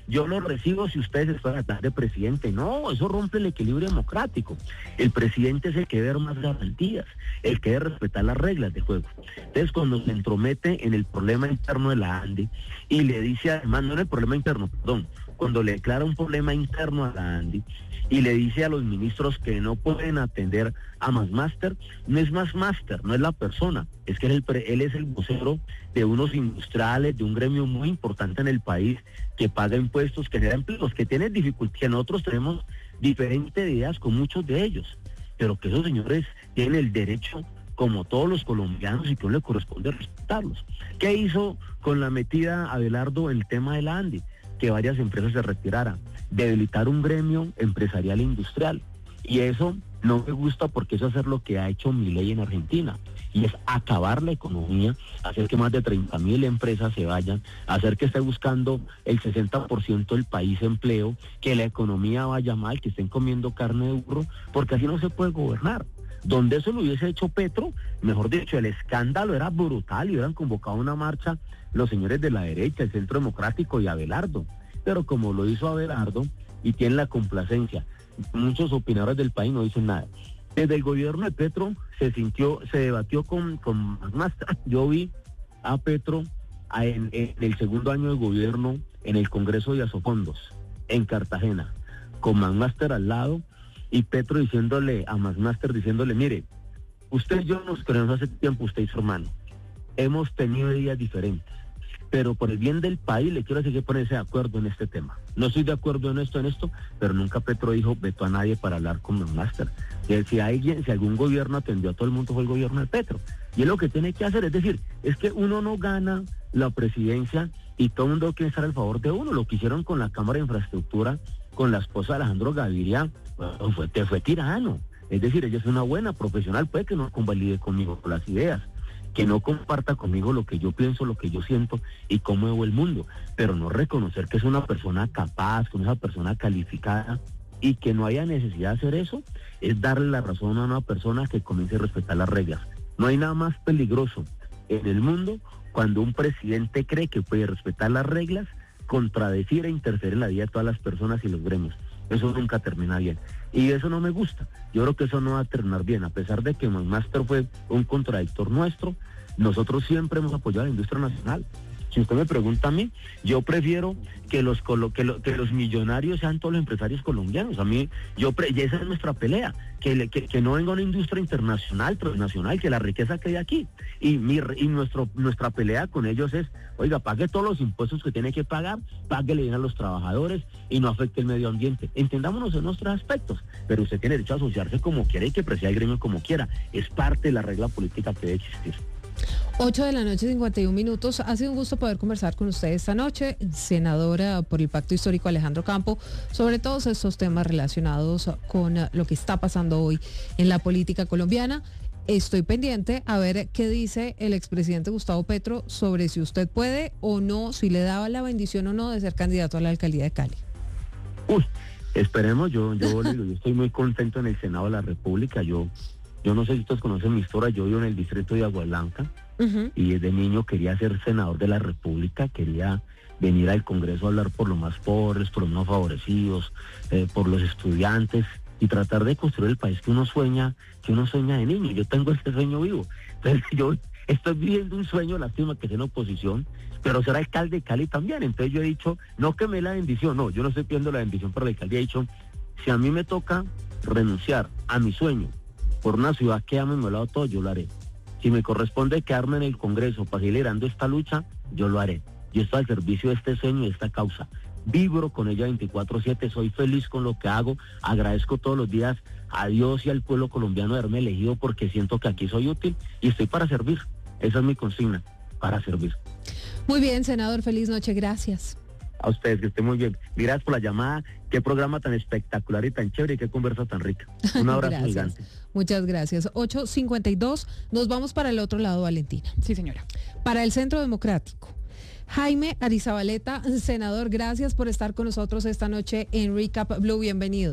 yo lo recibo si ustedes están atrás de presidente. No, eso rompe el equilibrio democrático. El presidente es el que debe dar más garantías, el que debe respetar las reglas de juego. Entonces, cuando se entromete en el problema interno de la ANDI y le dice, además, no en el problema interno, perdón, cuando le declara un problema interno a la ANDI y le dice a los ministros que no pueden atender a McMaster, no es McMaster, no es la persona, es que él, el pre, él es el vocero de unos industriales, de un gremio muy importante en el país, que paga impuestos, que genera empleos, que tiene dificultades, que nosotros tenemos diferentes ideas con muchos de ellos, pero que esos señores tienen el derecho, como todos los colombianos, y que no le corresponde respetarlos. ¿Qué hizo con la metida Abelardo en el tema de la ANDI? Que varias empresas se retiraran, debilitar un gremio empresarial e industrial. Y eso no me gusta, porque eso es hacer lo que ha hecho Milei en Argentina, y es acabar la economía, hacer que más de treinta mil empresas se vayan, hacer que esté buscando el sesenta por ciento del país empleo, que la economía vaya mal, que estén comiendo carne de burro, porque así no se puede gobernar. Donde eso lo hubiese hecho Petro, mejor dicho, el escándalo era brutal y hubieran convocado una marcha los señores de la derecha, el Centro Democrático y Abelardo. Pero como lo hizo Abelardo y tiene la complacencia, muchos opinadores del país no dicen nada. Desde el gobierno de Petro se sintió, se debatió con, con McMaster. Yo vi a Petro a, en, en el segundo año de gobierno en el Congreso de Asofondos, en Cartagena, con McMaster al lado, y Petro diciéndole a McMaster, diciéndole, mire, usted y yo nos conocemos hace tiempo, usted y su hermano, hemos tenido días diferentes, pero por el bien del país le quiero decir que ponerse de acuerdo en este tema. No estoy de acuerdo en esto, en esto, pero nunca Petro dijo veto a nadie para hablar con McMaster. Si alguien, si algún gobierno atendió a todo el mundo, fue el gobierno de Petro. Y es lo que tiene que hacer, es decir, es que uno no gana la presidencia y todo el mundo quiere estar al favor de uno. Lo que hicieron con la Cámara de Infraestructura, con la esposa de Alejandro Gaviria, bueno, fue, te fue tirano. Es decir, ella es una buena profesional, puede que no convalide conmigo las ideas, que no comparta conmigo lo que yo pienso, lo que yo siento y cómo veo el mundo, pero no reconocer que es una persona capaz, que es una persona calificada, y que no haya necesidad de hacer eso, es darle la razón a una persona que comience a respetar las reglas. No hay nada más peligroso en el mundo cuando un presidente cree que puede respetar las reglas, contradecir e interferir en la vida de todas las personas y los gremios. Eso nunca termina bien. Y eso no me gusta. Yo creo que eso no va a terminar bien. A pesar de que McMaster fue un contradictor nuestro, nosotros siempre hemos apoyado a la industria nacional. Si usted me pregunta a mí, yo prefiero que los que, lo, que los millonarios sean todos los empresarios colombianos. A mí, yo pre, y esa es nuestra pelea, que, le, que, que no venga una industria internacional, transnacional, que la riqueza quede aquí. Y, mi, y nuestro, nuestra pelea con ellos es, oiga, pague todos los impuestos que tiene que pagar, páguele bien a los trabajadores y no afecte el medio ambiente. Entendámonos en nuestros aspectos, pero usted tiene derecho a asociarse como quiera y que presida el gremio como quiera. Es parte de la regla política que debe existir. ocho de la noche, cincuenta y un minutos. Ha sido un gusto poder conversar con usted esta noche, senadora por el Pacto Histórico Alejandro Campo, sobre todos estos temas relacionados con lo que está pasando hoy en la política colombiana. Estoy pendiente a ver qué dice el expresidente Gustavo Petro sobre si usted puede o no, si le daba la bendición o no de ser candidato a la alcaldía de Cali. Uy, esperemos, yo, yo, yo estoy muy contento en el Senado de la República. Yo Yo no sé si ustedes conocen mi historia, yo vivo en el distrito de Agua Blanca, uh-huh. y desde niño quería ser senador de la República, quería venir al Congreso a hablar por los más pobres, por los más favorecidos, eh, por los estudiantes, y tratar de construir el país que uno sueña, que uno sueña de niño. Yo tengo este sueño vivo. Entonces yo estoy viviendo un sueño, lástima que sea en oposición, pero ser alcalde de Cali también. Entonces yo he dicho, no que me dé la bendición, no, yo no estoy pidiendo la bendición para la alcaldía, he dicho, si a mí me toca renunciar a mi sueño por una ciudad que ame y me lo ha dado todo, yo lo haré. Si me corresponde quedarme en el Congreso para seguir liderando esta lucha, yo lo haré. Yo estoy al servicio de este sueño y de esta causa. Vibro con ella veinticuatro siete, soy feliz con lo que hago, agradezco todos los días a Dios y al pueblo colombiano de haberme elegido, porque siento que aquí soy útil y estoy para servir. Esa es mi consigna, para servir. Muy bien, senador, feliz noche, gracias. A ustedes, que estén muy bien. Gracias por la llamada. Qué programa tan espectacular y tan chévere y qué conversa tan rica. Un abrazo gigante. Muchas gracias. ocho cincuenta y dos. Nos vamos para el otro lado, Valentina. Sí, señora. Para el Centro Democrático. Jaime Arizabaleta, senador, gracias por estar con nosotros esta noche en Recap Blue. Bienvenido.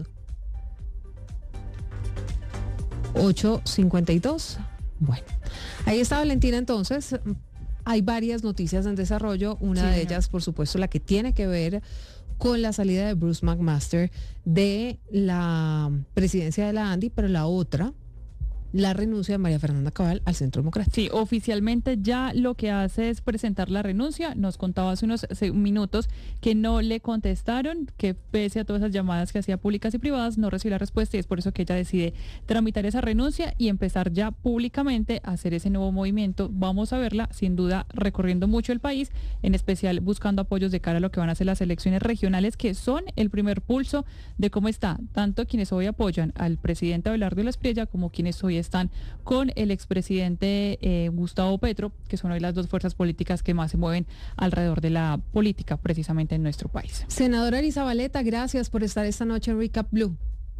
ocho cincuenta y dos. Bueno, ahí está Valentina entonces. Hay varias noticias en desarrollo, una sí, de ellas, por supuesto, la que tiene que ver con la salida de Bruce McMaster de la presidencia de la ANDI, pero la otra, la renuncia de María Fernanda Cabal al Centro Democrático. Sí, oficialmente ya lo que hace es presentar la renuncia. Nos contaba hace unos minutos que no le contestaron, que pese a todas esas llamadas que hacía públicas y privadas, no recibió la respuesta y es por eso que ella decide tramitar esa renuncia y empezar ya públicamente a hacer ese nuevo movimiento. Vamos a verla, sin duda, recorriendo mucho el país, en especial buscando apoyos de cara a lo que van a ser las elecciones regionales, que son el primer pulso de cómo está, tanto quienes hoy apoyan al presidente Abelardo Espriella como quienes hoy están con el expresidente eh, Gustavo Petro, que son hoy las dos fuerzas políticas que más se mueven alrededor de la política precisamente en nuestro país. Senadora Arizabaleta, gracias por estar esta noche en Recap Blue.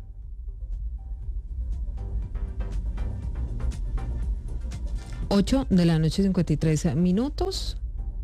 ocho de la noche, cincuenta y tres minutos.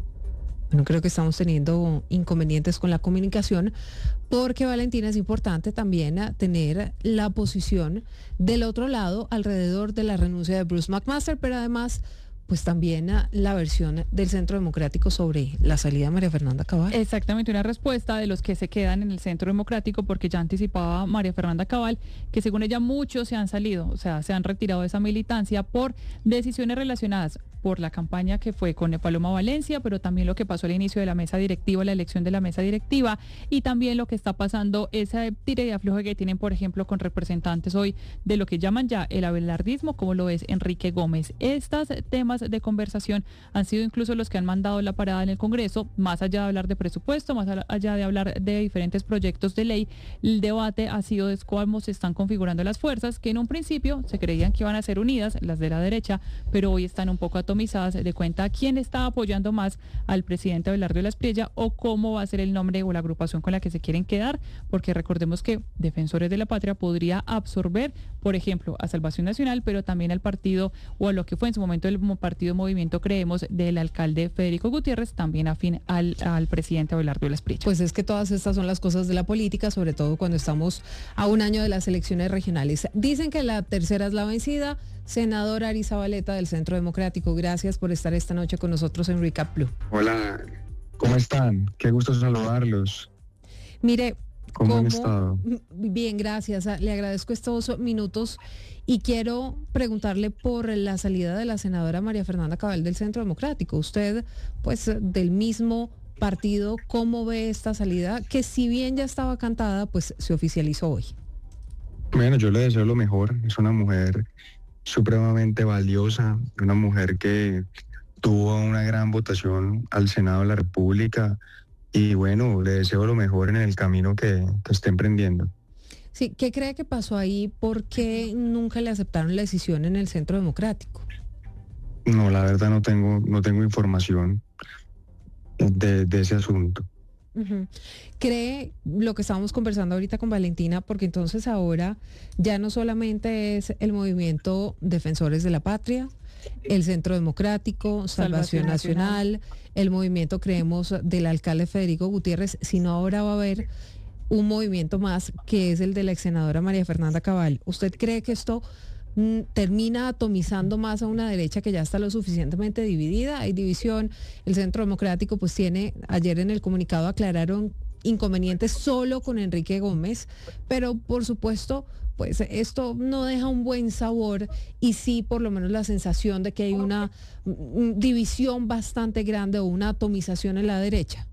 Bueno, creo que estamos teniendo inconvenientes con la comunicación porque, Valentina, es importante también tener la posición del otro lado alrededor de la renuncia de Bruce McMaster, pero además pues también la versión del Centro Democrático sobre la salida de María Fernanda Cabal. Exactamente, una respuesta de los que se quedan en el Centro Democrático, porque ya anticipaba María Fernanda Cabal que según ella muchos se han salido, o sea, se han retirado de esa militancia por decisiones relacionadas por la campaña que fue con Paloma Valencia, pero también lo que pasó al inicio de la mesa directiva, la elección de la mesa directiva, y también lo que está pasando, ese tire y afloje que tienen, por ejemplo, con representantes hoy de lo que llaman ya el abelardismo, como lo es Enrique Gómez. Estos temas de conversación han sido incluso los que han mandado la parada en el Congreso, más allá de hablar de presupuesto, más allá de hablar de diferentes proyectos de ley. El debate ha sido de cómo se están configurando las fuerzas, que en un principio se creían que iban a ser unidas, las de la derecha, pero hoy están un poco atomizadas de cuenta quién está apoyando más al presidente Abelardo Espriella o cómo va a ser el nombre o la agrupación con la que se quieren quedar, porque recordemos que Defensores de la Patria podría absorber, por ejemplo, a Salvación Nacional, pero también al partido o a lo que fue en su momento el partido Movimiento Creemos del alcalde Federico Gutiérrez, también afín al, al presidente Abelardo Espriella. Pues es que todas estas son las cosas de la política, sobre todo cuando estamos a un año de las elecciones regionales. Dicen que la tercera es la vencida. Senadora Arizabaleta del Centro Democrático, gracias por estar esta noche con nosotros en Recap Blue. Hola, ¿cómo están? Qué gusto saludarlos. Mire, ¿cómo, ¿cómo han estado? Bien, gracias. Le agradezco estos minutos y quiero preguntarle por la salida de la senadora María Fernanda Cabal del Centro Democrático. Usted, pues, del mismo partido, ¿cómo ve esta salida? Que si bien ya estaba cantada, pues se oficializó hoy. Bueno, yo le deseo lo mejor. Es una mujer supremamente valiosa, una mujer que tuvo una gran votación al Senado de la República y bueno, le deseo lo mejor en el camino que, que esté emprendiendo. Sí, ¿qué cree que pasó ahí? ¿Por qué nunca le aceptaron la decisión en el Centro Democrático? No, la verdad no tengo, no tengo información de, de ese asunto. Uh-huh. ¿Cree lo que estábamos conversando ahorita con Valentina? Porque entonces ahora ya no solamente es el movimiento Defensores de la Patria, el Centro Democrático, Salvación, Salvación Nacional, Nacional, el movimiento Creemos del alcalde Federico Gutiérrez, sino ahora va a haber un movimiento más que es el de la ex senadora María Fernanda Cabal. ¿Usted cree que esto termina atomizando más a una derecha que ya está lo suficientemente dividida? Hay división. El Centro Democrático pues tiene, ayer en el comunicado aclararon inconvenientes solo con Enrique Gómez, pero por supuesto pues esto no deja un buen sabor y sí por lo menos la sensación de que hay una división bastante grande o una atomización en la derecha.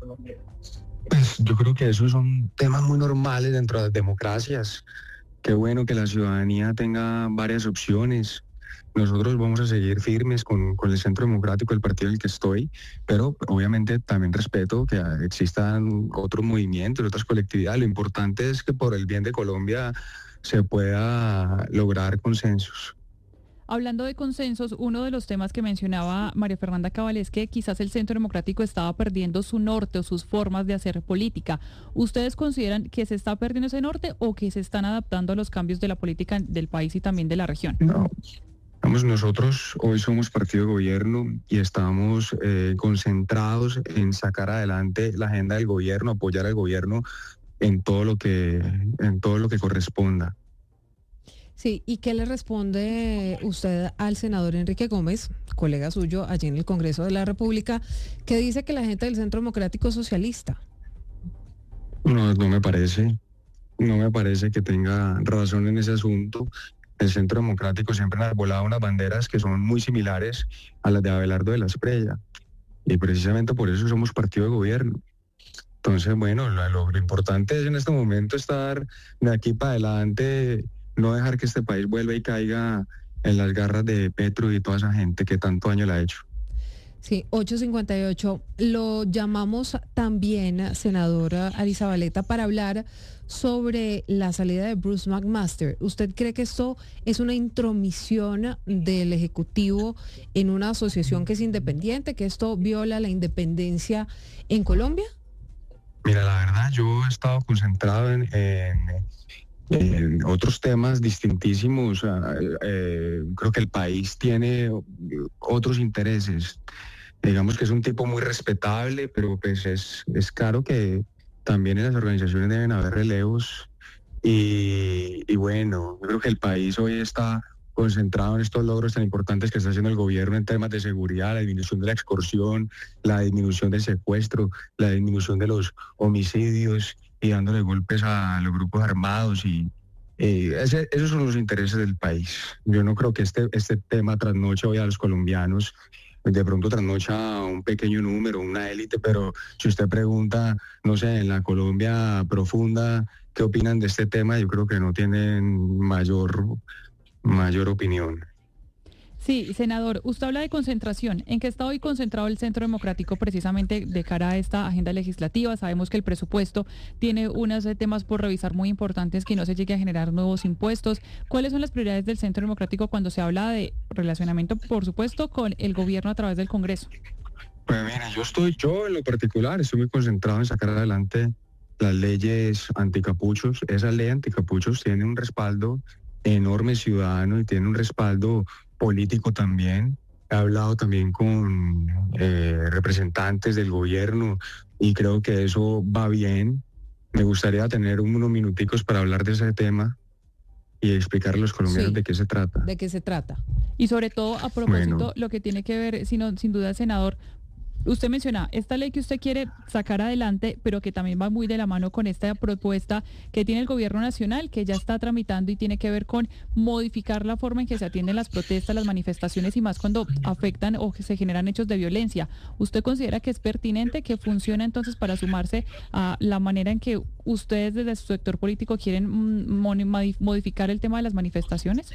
Pues yo creo que esos son temas muy normales dentro de las democracias. Qué bueno que la ciudadanía tenga varias opciones. Nosotros vamos a seguir firmes con, con el Centro Democrático, el partido en el que estoy, pero obviamente también respeto que existan otros movimientos, otras colectividades. Lo importante es que por el bien de Colombia se pueda lograr consensos. Hablando de consensos, uno de los temas que mencionaba María Fernanda Cabal es que quizás el Centro Democrático estaba perdiendo su norte o sus formas de hacer política. ¿Ustedes consideran que se está perdiendo ese norte o que se están adaptando a los cambios de la política del país y también de la región? No, vamos, nosotros hoy somos partido de gobierno y estamos eh, concentrados en sacar adelante la agenda del gobierno, apoyar al gobierno en todo lo que, en todo lo que corresponda. Sí, ¿y qué le responde usted al senador Enrique Gómez, colega suyo allí en el Congreso de la República, que dice que la gente del Centro Democrático es socialista? No, no me parece, no me parece que tenga razón en ese asunto. El Centro Democrático siempre ha volado unas banderas que son muy similares a las de Abelardo de la Espriella. Y precisamente por eso somos partido de gobierno. Entonces, bueno, lo, lo importante es en este momento estar de aquí para adelante, no dejar que este país vuelva y caiga en las garras de Petro y toda esa gente que tanto daño le ha hecho. Sí, ocho cincuenta y ocho. Lo llamamos también, senadora Arizabaleta, para hablar sobre la salida de Bruce McMaster. ¿Usted cree que esto es una intromisión del Ejecutivo en una asociación que es independiente, que esto viola la independencia en Colombia? Mira, la verdad, yo he estado concentrado en, en, en otros temas distintísimos. Eh, creo que el país tiene otros intereses. Digamos que es un tipo muy respetable, pero pues es, es claro que también en las organizaciones deben haber relevos. Y, y bueno, yo creo que el país hoy está concentrado en estos logros tan importantes que está haciendo el gobierno en temas de seguridad, la disminución de la extorsión, la disminución del secuestro, la disminución de los homicidios y dándole golpes a los grupos armados. Y eh, ese, esos son los intereses del país. Yo no creo que este, este tema trasnoche hoy a los colombianos, de pronto trasnocha a un pequeño número, una élite, pero si usted pregunta, no sé, en la Colombia profunda, ¿qué opinan de este tema? Yo creo que no tienen mayor, mayor opinión. Sí, senador, usted habla de concentración. ¿En qué está hoy concentrado el Centro Democrático precisamente de cara a esta agenda legislativa? Sabemos que el presupuesto tiene unos temas por revisar muy importantes, que no se llegue a generar nuevos impuestos. ¿Cuáles son las prioridades del Centro Democrático cuando se habla de relacionamiento, por supuesto, con el gobierno a través del Congreso? Pues mira, yo estoy, yo en lo particular, estoy muy concentrado en sacar adelante las leyes anticapuchos. Esa ley anticapuchos tiene un respaldo enorme ciudadano y tiene un respaldo político también. He hablado también con eh, representantes del gobierno y creo que eso va bien. Me gustaría tener unos minuticos para hablar de ese tema y explicarle a los colombianos sí, de qué se trata. ¿De qué se trata? Y sobre todo, a propósito, bueno, lo que tiene que ver, sino, sin duda, senador, usted menciona esta ley que usted quiere sacar adelante, pero que también va muy de la mano con esta propuesta que tiene el gobierno nacional, que ya está tramitando y tiene que ver con modificar la forma en que se atienden las protestas, las manifestaciones y más cuando afectan o que se generan hechos de violencia. ¿Usted considera que es pertinente, que funciona entonces para sumarse a la manera en que ustedes desde su sector político quieren modificar el tema de las manifestaciones?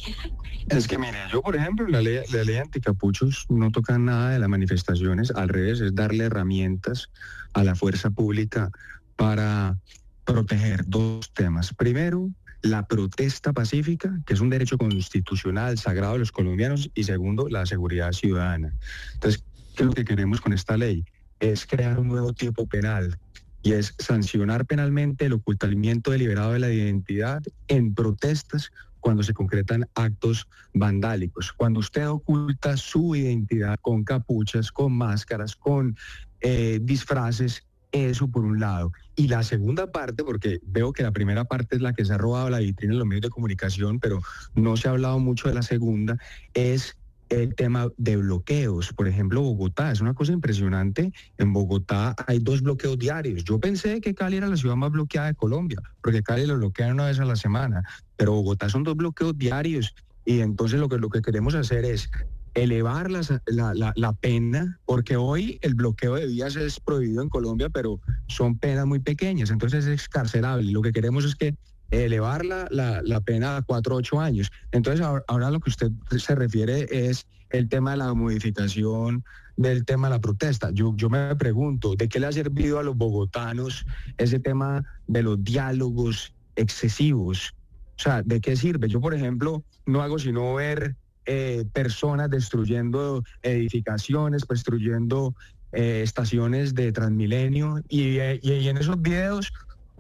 Es que mire, yo por ejemplo, la ley, la ley anticapuchos no toca nada de las manifestaciones, al revés, es darle herramientas a la fuerza pública para proteger dos temas. Primero, la protesta pacífica, que es un derecho constitucional sagrado de los colombianos, y segundo, la seguridad ciudadana. Entonces, ¿qué es lo que queremos con esta ley? Es crear un nuevo tipo penal, y es sancionar penalmente el ocultamiento deliberado de la identidad en protestas cuando se concretan actos vandálicos. Cuando usted oculta su identidad con capuchas, con máscaras, con eh, disfraces, eso por un lado. Y la segunda parte, porque veo que la primera parte es la que se ha robado la vitrina en los medios de comunicación, pero no se ha hablado mucho de la segunda, es el tema de bloqueos. Por ejemplo, Bogotá, es una cosa impresionante. En Bogotá hay dos bloqueos diarios. Yo pensé que Cali era la ciudad más bloqueada de Colombia, porque Cali lo bloquean una vez a la semana, pero Bogotá son dos bloqueos diarios. Y entonces lo que, lo que queremos hacer es elevar la, la, la, la pena, porque hoy el bloqueo de vías es prohibido en Colombia, pero son penas muy pequeñas, entonces es excarcelable. Lo que queremos es que elevar la, la, la pena a cuatro a ocho años. Entonces ahora, ahora lo que usted se refiere es el tema de la modificación del tema de la protesta. Yo, yo me pregunto, ¿de qué le ha servido a los bogotanos ese tema de los diálogos excesivos? O sea, ¿de qué sirve? Yo, por ejemplo, no hago sino ver eh, personas destruyendo edificaciones, destruyendo eh, estaciones de Transmilenio y, y, y en esos videos,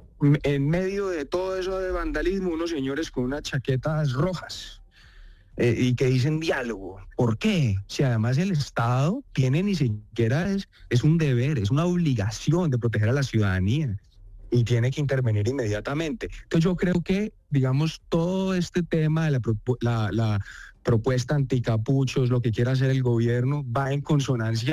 en medio de todo eso de vandalismo, unos señores con unas chaquetas rojas eh, y que dicen diálogo. ¿Por qué? Si además el Estado tiene ni siquiera es, es un deber, es una obligación de proteger a la ciudadanía y tiene que intervenir inmediatamente. Entonces yo creo que, digamos, todo este tema de la, la, la propuesta anticapuchos, lo que quiera hacer el gobierno, va en consonancia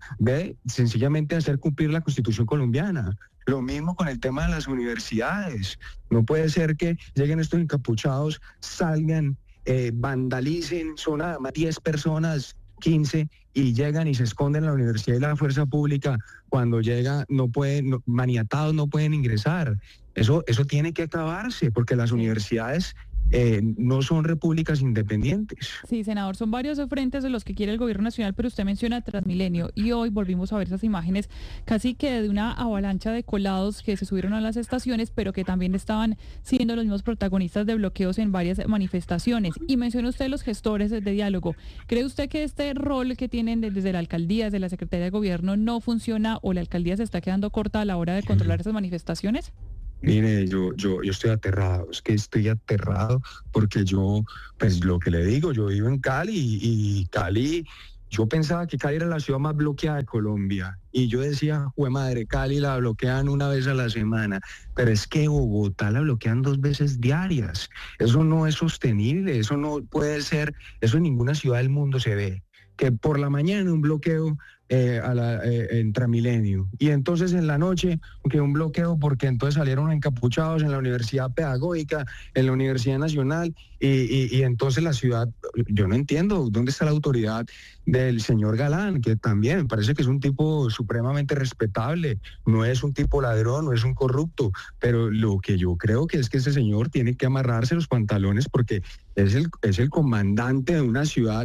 Ve sencillamente hacer cumplir la Constitución colombiana. Lo mismo con el tema de las universidades. No puede ser que lleguen estos encapuchados, salgan, eh, vandalicen, son nada más diez personas, quince, y llegan y se esconden en la universidad y la fuerza pública. Cuando llega, no pueden, no, maniatados no pueden ingresar. Eso, eso tiene que acabarse, porque las universidades Eh, no son repúblicas independientes. Sí, senador, son varios frentes de los que quiere el gobierno nacional, pero usted menciona Transmilenio y hoy volvimos a ver esas imágenes casi que de una avalancha de colados que se subieron a las estaciones, pero que también estaban siendo los mismos protagonistas de bloqueos en varias manifestaciones. Y menciona usted los gestores de, de diálogo. ¿Cree usted que este rol que tienen de, desde la alcaldía, desde la Secretaría de Gobierno, no funciona o la alcaldía se está quedando corta a la hora de controlar esas manifestaciones? Mire, yo, yo, yo estoy aterrado, es que estoy aterrado porque yo, pues lo que le digo, yo vivo en Cali y, y Cali, yo pensaba que Cali era la ciudad más bloqueada de Colombia y yo decía, jue madre, Cali la bloquean una vez a la semana, pero es que Bogotá la bloquean dos veces diarias, eso no es sostenible, eso no puede ser, eso en ninguna ciudad del mundo se ve, que por la mañana un bloqueo Eh, a la, eh, en Transmilenio. Y entonces en la noche, que un bloqueo porque entonces salieron encapuchados en la Universidad Pedagógica, en la Universidad Nacional, y, y, y entonces la ciudad, yo no entiendo dónde está la autoridad del señor Galán, que también me parece que es un tipo supremamente respetable, no es un tipo ladrón, no es un corrupto, pero lo que yo creo que es que ese señor tiene que amarrarse los pantalones porque es el, es el comandante de una ciudad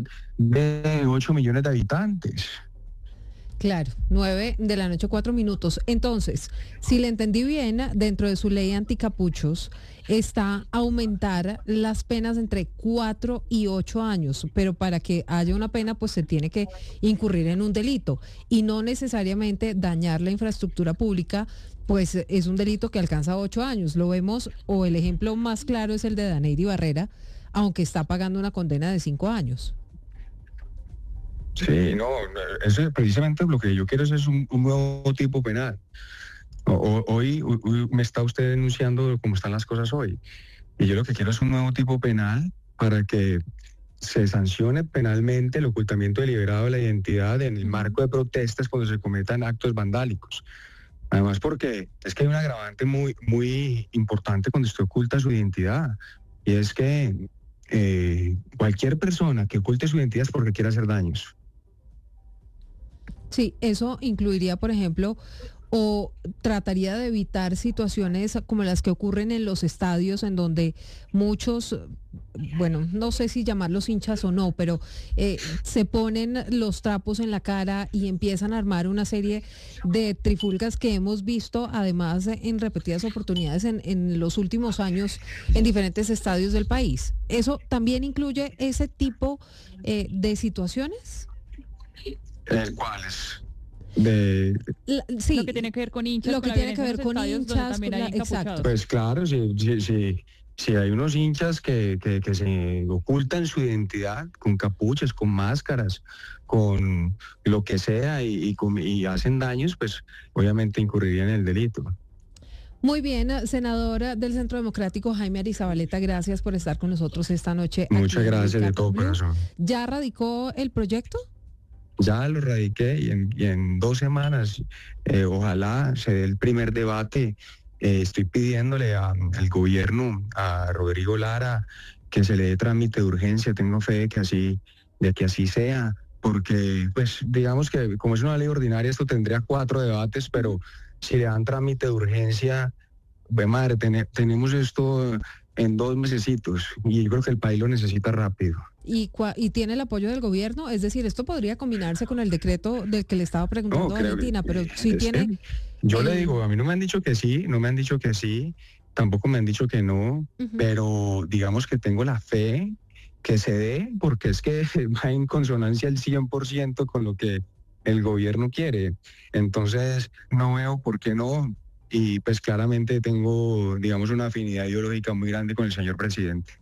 de ocho millones de habitantes. Claro, nueve de la noche, cuatro minutos. Entonces, si le entendí bien, dentro de su ley anticapuchos está aumentar las penas entre cuatro y ocho años, pero para que haya una pena, pues se tiene que incurrir en un delito y no necesariamente dañar la infraestructura pública, pues es un delito que alcanza ocho años. Lo vemos, o el ejemplo más claro es el de Daneidy Barrera, aunque está pagando una condena de cinco años. Sí, no, eso precisamente lo que yo quiero es un, un nuevo tipo penal. O, hoy, hoy me está usted denunciando cómo están las cosas hoy. Y yo lo que quiero es un nuevo tipo penal para que se sancione penalmente el ocultamiento deliberado de la identidad en el marco de protestas cuando se cometan actos vandálicos. Además porque es que hay un agravante muy, muy importante cuando usted oculta su identidad. Y es que eh, cualquier persona que oculte su identidad es porque quiere hacer daños. Sí, eso incluiría, por ejemplo, o trataría de evitar situaciones como las que ocurren en los estadios, en donde muchos, bueno, no sé si llamarlos hinchas o no, pero eh, se ponen los trapos en la cara y empiezan a armar una serie de trifulcas que hemos visto, además, en repetidas oportunidades en, en los últimos años en diferentes estadios del país. ¿Eso también incluye ese tipo eh, de situaciones? ¿Cuáles? De... La, sí, lo que tiene que ver con hinchas. Lo que tiene que ver con hinchas. Con la, exacto. Pues claro, si, si, si, si hay unos hinchas que, que, que se ocultan su identidad con capuchas, con máscaras, con lo que sea y, y, con, y hacen daños, pues obviamente incurrirían en el delito. Muy bien, senadora del Centro Democrático, Jaime Arizabaleta, gracias por estar con nosotros esta noche. Muchas gracias de todo corazón. ¿Ya radicó el proyecto? Ya lo radiqué y en, y en dos semanas eh, ojalá se dé el primer debate. Eh, estoy pidiéndole a, al gobierno, a Rodrigo Lara, que se le dé trámite de urgencia. Tengo fe de que así, de que así sea, porque pues digamos que como es una ley ordinaria esto tendría cuatro debates, pero si le dan trámite de urgencia, pues madre, ten, tenemos esto en dos mesecitos y yo creo que el país lo necesita rápido. ¿Y, ¿Y tiene el apoyo del gobierno? Es decir, esto podría combinarse con el decreto del que le estaba preguntando no, a Valentina, pero sí tiene... Yo el... le digo, a mí no me han dicho que sí, no me han dicho que sí, tampoco me han dicho que no, uh-huh. Pero digamos que tengo la fe que se dé, porque es que va en consonancia el cien por ciento con lo que el gobierno quiere. Entonces, no veo por qué no, y pues claramente tengo, digamos, una afinidad ideológica muy grande con el señor presidente.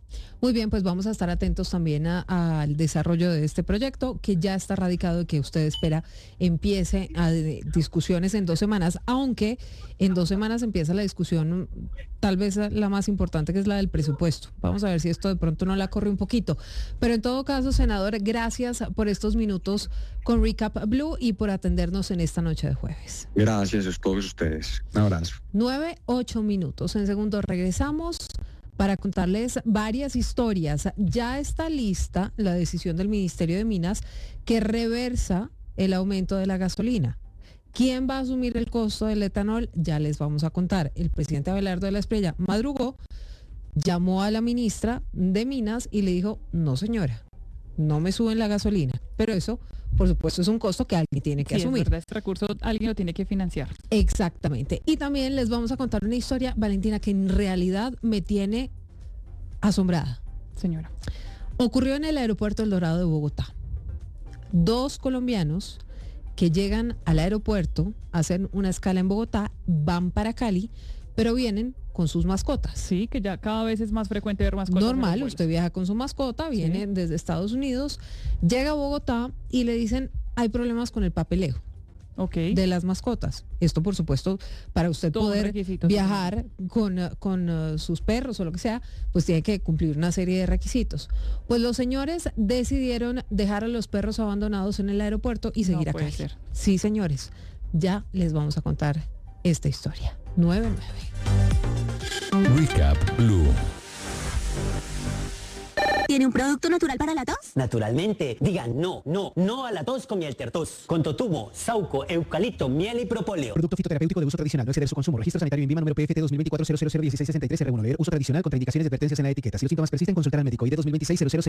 Muy bien, pues vamos a estar atentos también al desarrollo de este proyecto que ya está radicado y que usted espera empiece a de, discusiones en dos semanas, aunque en dos semanas empieza la discusión tal vez la más importante, que es la del presupuesto. Vamos a ver si esto de pronto no la corre un poquito. Pero en todo caso, senador, gracias por estos minutos con Recap Blue y por atendernos en esta noche de jueves. Gracias a todos ustedes. Un abrazo. Nueve, ocho minutos. En segundos regresamos para contarles varias historias. Ya está lista la decisión del Ministerio de Minas que reversa el aumento de la gasolina. ¿Quién va a asumir el costo del etanol? Ya les vamos a contar. El presidente Abelardo de la Espriella madrugó, llamó a la ministra de Minas y le dijo, no señora, no me suben la gasolina. Pero eso, por supuesto, es un costo que alguien tiene que sí, asumir. Es verdad, este recurso alguien lo tiene que financiar. Exactamente. Y también les vamos a contar una historia, Valentina, que en realidad me tiene asombrada. Señora. Ocurrió en el aeropuerto El Dorado de Bogotá. Dos colombianos que llegan al aeropuerto, hacen una escala en Bogotá, van para Cali, pero vienen con sus mascotas. Sí, que ya cada vez es más frecuente ver mascotas. Normal, usted viaja con su mascota, viene sí. desde Estados Unidos, llega a Bogotá y le dicen, hay problemas con el papeleo. Okay. De las mascotas. Esto, por supuesto, para usted Todo poder viajar con, con uh, sus perros o lo que sea, pues tiene que cumplir una serie de requisitos. Pues los señores decidieron dejar a los perros abandonados en el aeropuerto y seguir no a puede Cali. ser. Sí, señores, ya les vamos a contar esta historia. nueve nueve. Recap Blue. ¿Tiene un producto natural para la tos? Naturalmente. Digan no, no, no a la tos con miel tertos. Con totumo, sauco, eucalipto, miel y propóleo. Producto fitoterapéutico de uso tradicional. No exceder su consumo. Registro sanitario INVIMA número P F T dos mil veinticuatro cero cero cero dieciséis sesenta y tres R uno. Leer uso tradicional. Contraindicaciones y advertencias en la etiqueta. Si los síntomas persisten, consultar al médico. I D dos mil veintiséis cero cero